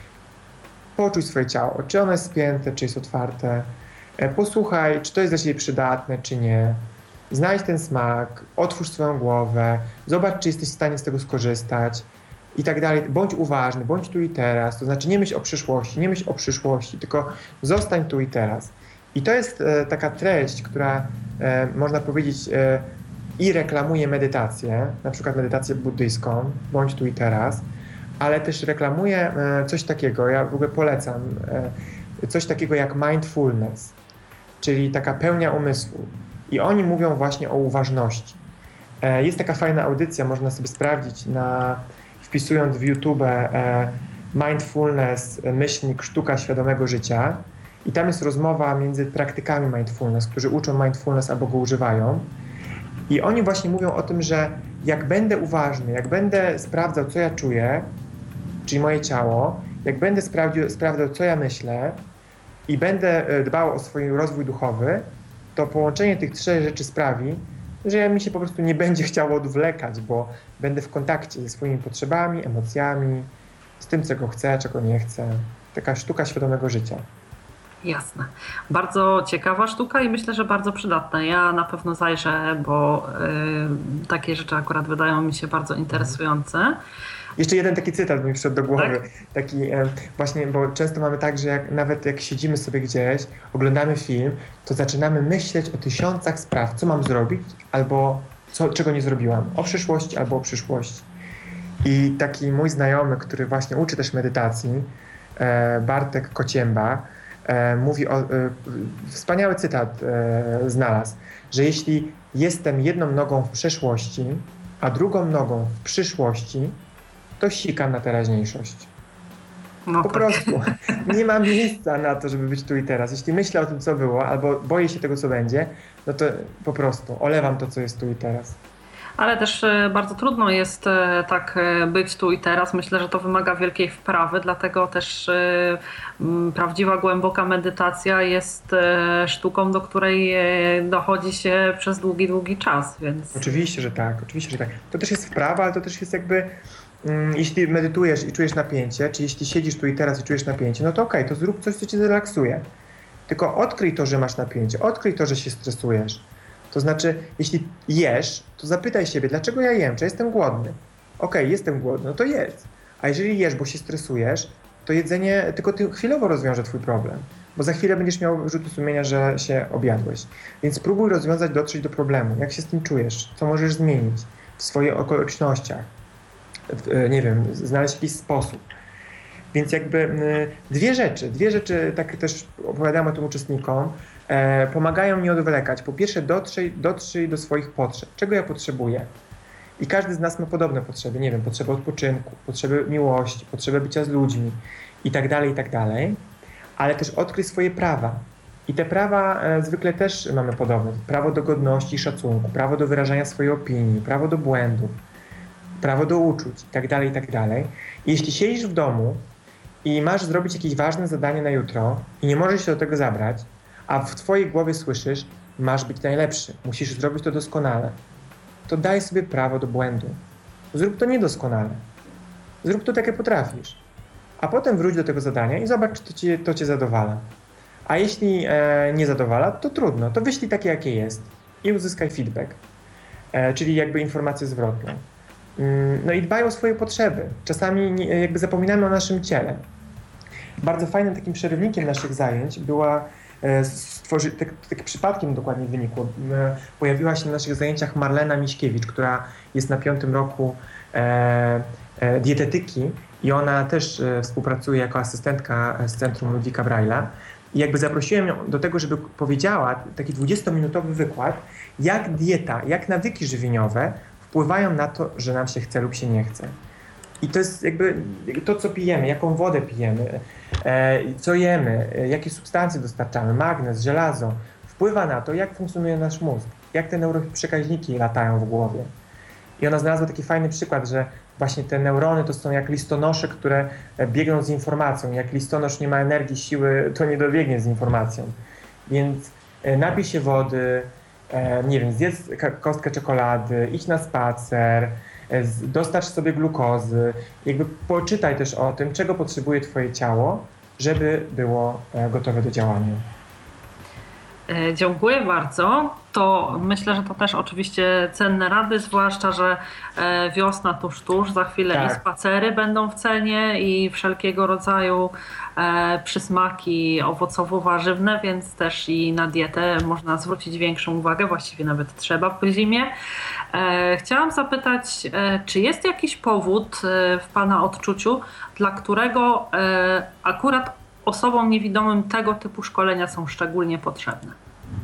S1: poczuj swoje ciało, czy ono jest spięte, czy jest otwarte, posłuchaj, czy to jest dla ciebie przydatne, czy nie. Znajdź ten smak, otwórz swoją głowę, zobacz, czy jesteś w stanie z tego skorzystać i tak dalej. Bądź uważny, bądź tu i teraz. To znaczy nie myśl o przyszłości, nie myśl o przyszłości, tylko zostań tu i teraz. I to jest e, taka treść, która e, można powiedzieć e, i reklamuje medytację, na przykład medytację buddyjską, bądź tu i teraz, ale też reklamuje e, coś takiego, ja w ogóle polecam, e, coś takiego jak mindfulness, czyli taka pełnia umysłu. I oni mówią właśnie o uważności. E, jest taka fajna audycja, można sobie sprawdzić, na, wpisując w YouTube e, mindfulness, myślnik, sztuka świadomego życia. I tam jest rozmowa między praktykami mindfulness, którzy uczą mindfulness albo go używają. I oni właśnie mówią o tym, że jak będę uważny, jak będę sprawdzał, co ja czuję, czyli moje ciało, jak będę sprawdził, sprawdzał, co ja myślę i będę dbał o swój rozwój duchowy, to połączenie tych trzech rzeczy sprawi, że mi się po prostu nie będzie chciało odwlekać, bo będę w kontakcie ze swoimi potrzebami, emocjami, z tym, czego chcę, czego nie chcę. Taka sztuka świadomego życia.
S2: Jasne. Bardzo ciekawa sztuka i myślę, że bardzo przydatna. Ja na pewno zajrzę, bo y, takie rzeczy akurat wydają mi się bardzo interesujące.
S1: Jeszcze jeden taki cytat mi przyszedł do głowy.
S2: Tak?
S1: Taki e, właśnie, bo często mamy tak, że jak, nawet jak siedzimy sobie gdzieś, oglądamy film, to zaczynamy myśleć o tysiącach spraw, co mam zrobić, albo co, czego nie zrobiłam. O przyszłości albo o przyszłości. I taki mój znajomy, który właśnie uczy też medytacji, e, Bartek Kocięba, e, mówi o, e, wspaniały cytat e, znalazł, że jeśli jestem jedną nogą w przeszłości, a drugą nogą w przyszłości, to sikam na teraźniejszość.
S2: No
S1: po
S2: tak.
S1: prostu nie ma miejsca na to, żeby być tu i teraz. Jeśli myślę o tym, co było, albo boję się tego, co będzie, no to po prostu olewam to, co jest tu i teraz.
S2: Ale też bardzo trudno jest tak być tu i teraz. Myślę, że to wymaga wielkiej wprawy, dlatego też prawdziwa, głęboka medytacja jest sztuką, do której dochodzi się przez długi, długi czas. Więc... Oczywiście,
S1: że tak, oczywiście, że tak. To też jest wprawa, ale to też jest jakby, jeśli medytujesz i czujesz napięcie, czy jeśli siedzisz tu i teraz i czujesz napięcie, no to okej, okay, to zrób coś, co cię zrelaksuje. Tylko odkryj to, że masz napięcie, odkryj to, że się stresujesz. To znaczy, jeśli jesz, to zapytaj siebie, dlaczego ja jem, czy jestem głodny? Okej, okay, jestem głodny, no to jedz. A jeżeli jesz, bo się stresujesz, to jedzenie tylko ty chwilowo rozwiąże twój problem. Bo za chwilę będziesz miał wyrzuty sumienia, że się objadłeś. Więc spróbuj rozwiązać, dotrzeć do problemu. Jak się z tym czujesz? Co możesz zmienić w swoich okolicznościach? Nie wiem, znaleźć jakiś sposób. Więc jakby dwie rzeczy, dwie rzeczy, tak też opowiadamy o tym uczestnikom, e, pomagają nie odwlekać. Po pierwsze, dotrzyj, dotrzyj do swoich potrzeb. Czego ja potrzebuję? I każdy z nas ma podobne potrzeby. Nie wiem, potrzeby odpoczynku, potrzeby miłości, potrzeby bycia z ludźmi i tak dalej, i tak dalej. Ale też odkryj swoje prawa. I te prawa e, zwykle też mamy podobne. Prawo do godności i szacunku, prawo do wyrażania swojej opinii, prawo do błędów, prawo do uczuć itd., itd. I jeśli siedzisz w domu i masz zrobić jakieś ważne zadanie na jutro i nie możesz się do tego zabrać, a w twojej głowie słyszysz, masz być najlepszy, musisz zrobić to doskonale, to daj sobie prawo do błędu. Zrób to niedoskonale. Zrób to tak, jak potrafisz. A potem wróć do tego zadania i zobacz, czy to cię, to cię zadowala. A jeśli e, nie zadowala, to trudno. To wyślij takie, jakie jest i uzyskaj feedback, e, czyli jakby informację zwrotną. Mm, no i dbaj o swoje potrzeby. Czasami nie, jakby zapominamy o naszym ciele. Bardzo fajnym takim przerywnikiem naszych zajęć była, e, stworzy, tak, tak przypadkiem dokładnie wynikło, e, pojawiła się na naszych zajęciach Marlena Miśkiewicz, która jest na piątym roku e, e, dietetyki i ona też e, współpracuje jako asystentka z Centrum Ludwika Braille'a. I jakby zaprosiłem ją do tego, żeby powiedziała taki dwudziestominutowy wykład, jak dieta, jak nawyki żywieniowe wpływają na to, że nam się chce lub się nie chce. I to jest jakby to, co pijemy, jaką wodę pijemy, e, co jemy, e, jakie substancje dostarczamy, magnez, żelazo, wpływa na to, jak funkcjonuje nasz mózg, jak te neuroprzekaźniki latają w głowie. I ona znalazła taki fajny przykład, że właśnie te neurony to są jak listonosze, które biegną z informacją. Jak listonosz nie ma energii, siły, to nie dobiegnie z informacją. Więc napij się wody, nie wiem, zjedz kostkę czekolady, idź na spacer, dostarcz sobie glukozy. Jakby poczytaj też o tym, czego potrzebuje twoje ciało, żeby było gotowe do działania.
S2: Dziękuję bardzo. To myślę, że to też oczywiście cenne rady, zwłaszcza, że wiosna tuż, tuż, za chwilę tak. I spacery będą w cenie i wszelkiego rodzaju przysmaki owocowo-warzywne, więc też i na dietę można zwrócić większą uwagę, właściwie nawet trzeba po zimie. Chciałam zapytać, czy jest jakiś powód w Pana odczuciu, dla którego akurat osobom niewidomym tego typu szkolenia są szczególnie potrzebne?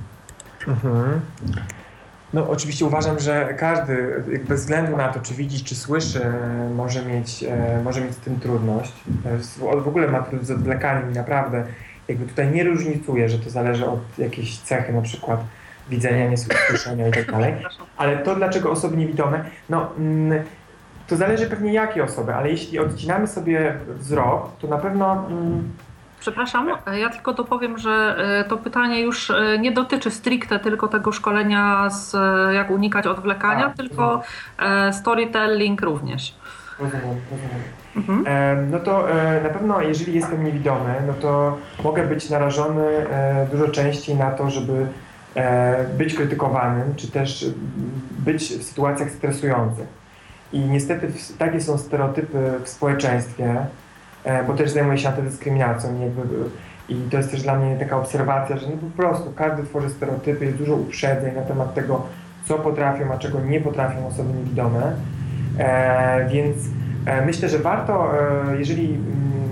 S1: Mhm. No oczywiście uważam, że każdy, bez względu na to, czy widzi, czy słyszy, może mieć, może mieć z tym trudność. W ogóle ma trudność z odwlekaniem i naprawdę jakby tutaj nie różnicuję, że to zależy od jakiejś cechy, na przykład widzenia, niesłyszenia i tak dalej. Ale to, dlaczego osoby niewidome, no to zależy pewnie jakie osoby, ale jeśli odcinamy sobie wzrok, to na pewno...
S2: Przepraszam, ja tylko dopowiem, że to pytanie już nie dotyczy stricte tylko tego szkolenia z jak unikać odwlekania, A, tylko rozumiem. Storytelling również.
S1: Rozumiem, rozumiem. Mhm. No to na pewno jeżeli jestem niewidomy, no to mogę być narażony dużo częściej na to, żeby być krytykowanym, czy też być w sytuacjach stresujących. I niestety takie są stereotypy w społeczeństwie, bo też zajmuję się antydyskryminacją jakby, i to jest też dla mnie taka obserwacja, że no po prostu każdy tworzy stereotypy, jest dużo uprzedzeń na temat tego, co potrafią, a czego nie potrafią osoby niewidome. E, więc e, myślę, że warto, e, jeżeli m,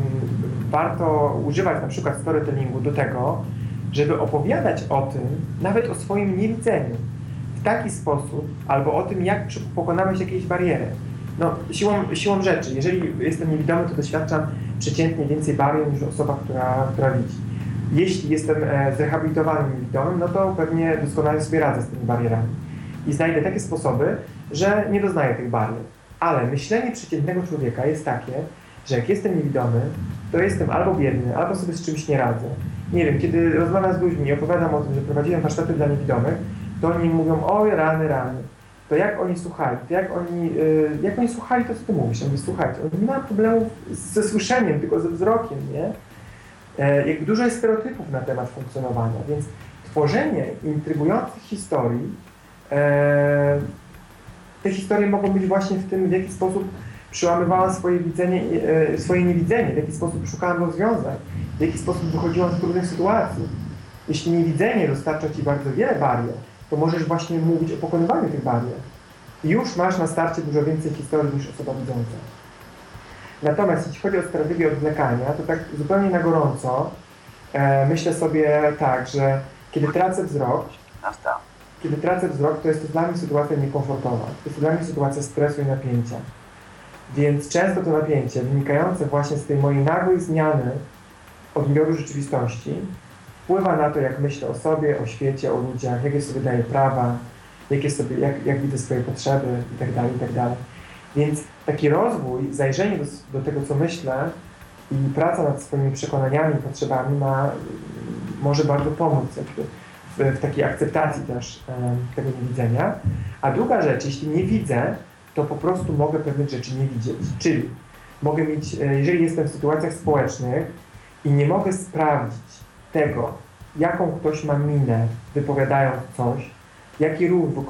S1: warto używać na przykład storytellingu do tego, żeby opowiadać o tym, nawet o swoim niewidzeniu w taki sposób, albo o tym, jak pokonałeś jakieś bariery. No, siłą, siłą rzeczy, jeżeli jestem niewidomy, to doświadczam przeciętnie więcej barier niż osoba, która, która widzi. Jeśli jestem e, zrehabilitowanym niewidomym, no to pewnie doskonale sobie radzę z tymi barierami. I znajdę takie sposoby, że nie doznaję tych barier. Ale myślenie przeciętnego człowieka jest takie, że jak jestem niewidomy, to jestem albo biedny, albo sobie z czymś nie radzę. Nie wiem, kiedy rozmawiam z ludźmi i opowiadam o tym, że prowadziłem warsztaty dla niewidomych, to oni mówią, oj, rany, rany. To jak oni słuchali, to jak oni, yy, jak oni słuchali, to co ty mówisz? Ja mówię, słuchajcie, oni nie mają problemów ze słyszeniem, tylko ze wzrokiem, nie? E, jak dużo jest stereotypów na temat funkcjonowania, więc tworzenie intrygujących historii, e, te historie mogą być właśnie w tym, w jaki sposób przełamywałam swoje widzenie, e, swoje niewidzenie, w jaki sposób szukałam rozwiązań, w jaki sposób wychodziłam z trudnych sytuacji. Jeśli niewidzenie dostarcza ci bardzo wiele barier, to możesz właśnie mówić o pokonywaniu tych barier. I już masz na starcie dużo więcej historii niż osoba widząca. Natomiast jeśli chodzi o strategię odwlekania, to tak zupełnie na gorąco e, myślę sobie tak, że kiedy tracę wzrok, kiedy tracę wzrok, to jest to dla mnie sytuacja niekomfortowa. To jest to dla mnie sytuacja stresu i napięcia. Więc często to napięcie wynikające właśnie z tej mojej nagłej zmiany odbioru rzeczywistości wpływa na to, jak myślę o sobie, o świecie, o ludziach, jakie sobie daję prawa, jakie sobie, jak, jak widzę swoje potrzeby itd., itd. Więc taki rozwój, zajrzenie do, do tego, co myślę i praca nad swoimi przekonaniami i potrzebami ma, może bardzo pomóc jakby w, w takiej akceptacji też um, tego niewidzenia. A druga rzecz, jeśli nie widzę, to po prostu mogę pewnych rzeczy nie widzieć. Czyli mogę mieć, jeżeli jestem w sytuacjach społecznych i nie mogę sprawdzić tego, jaką ktoś ma minę, wypowiadając coś, jaki ruch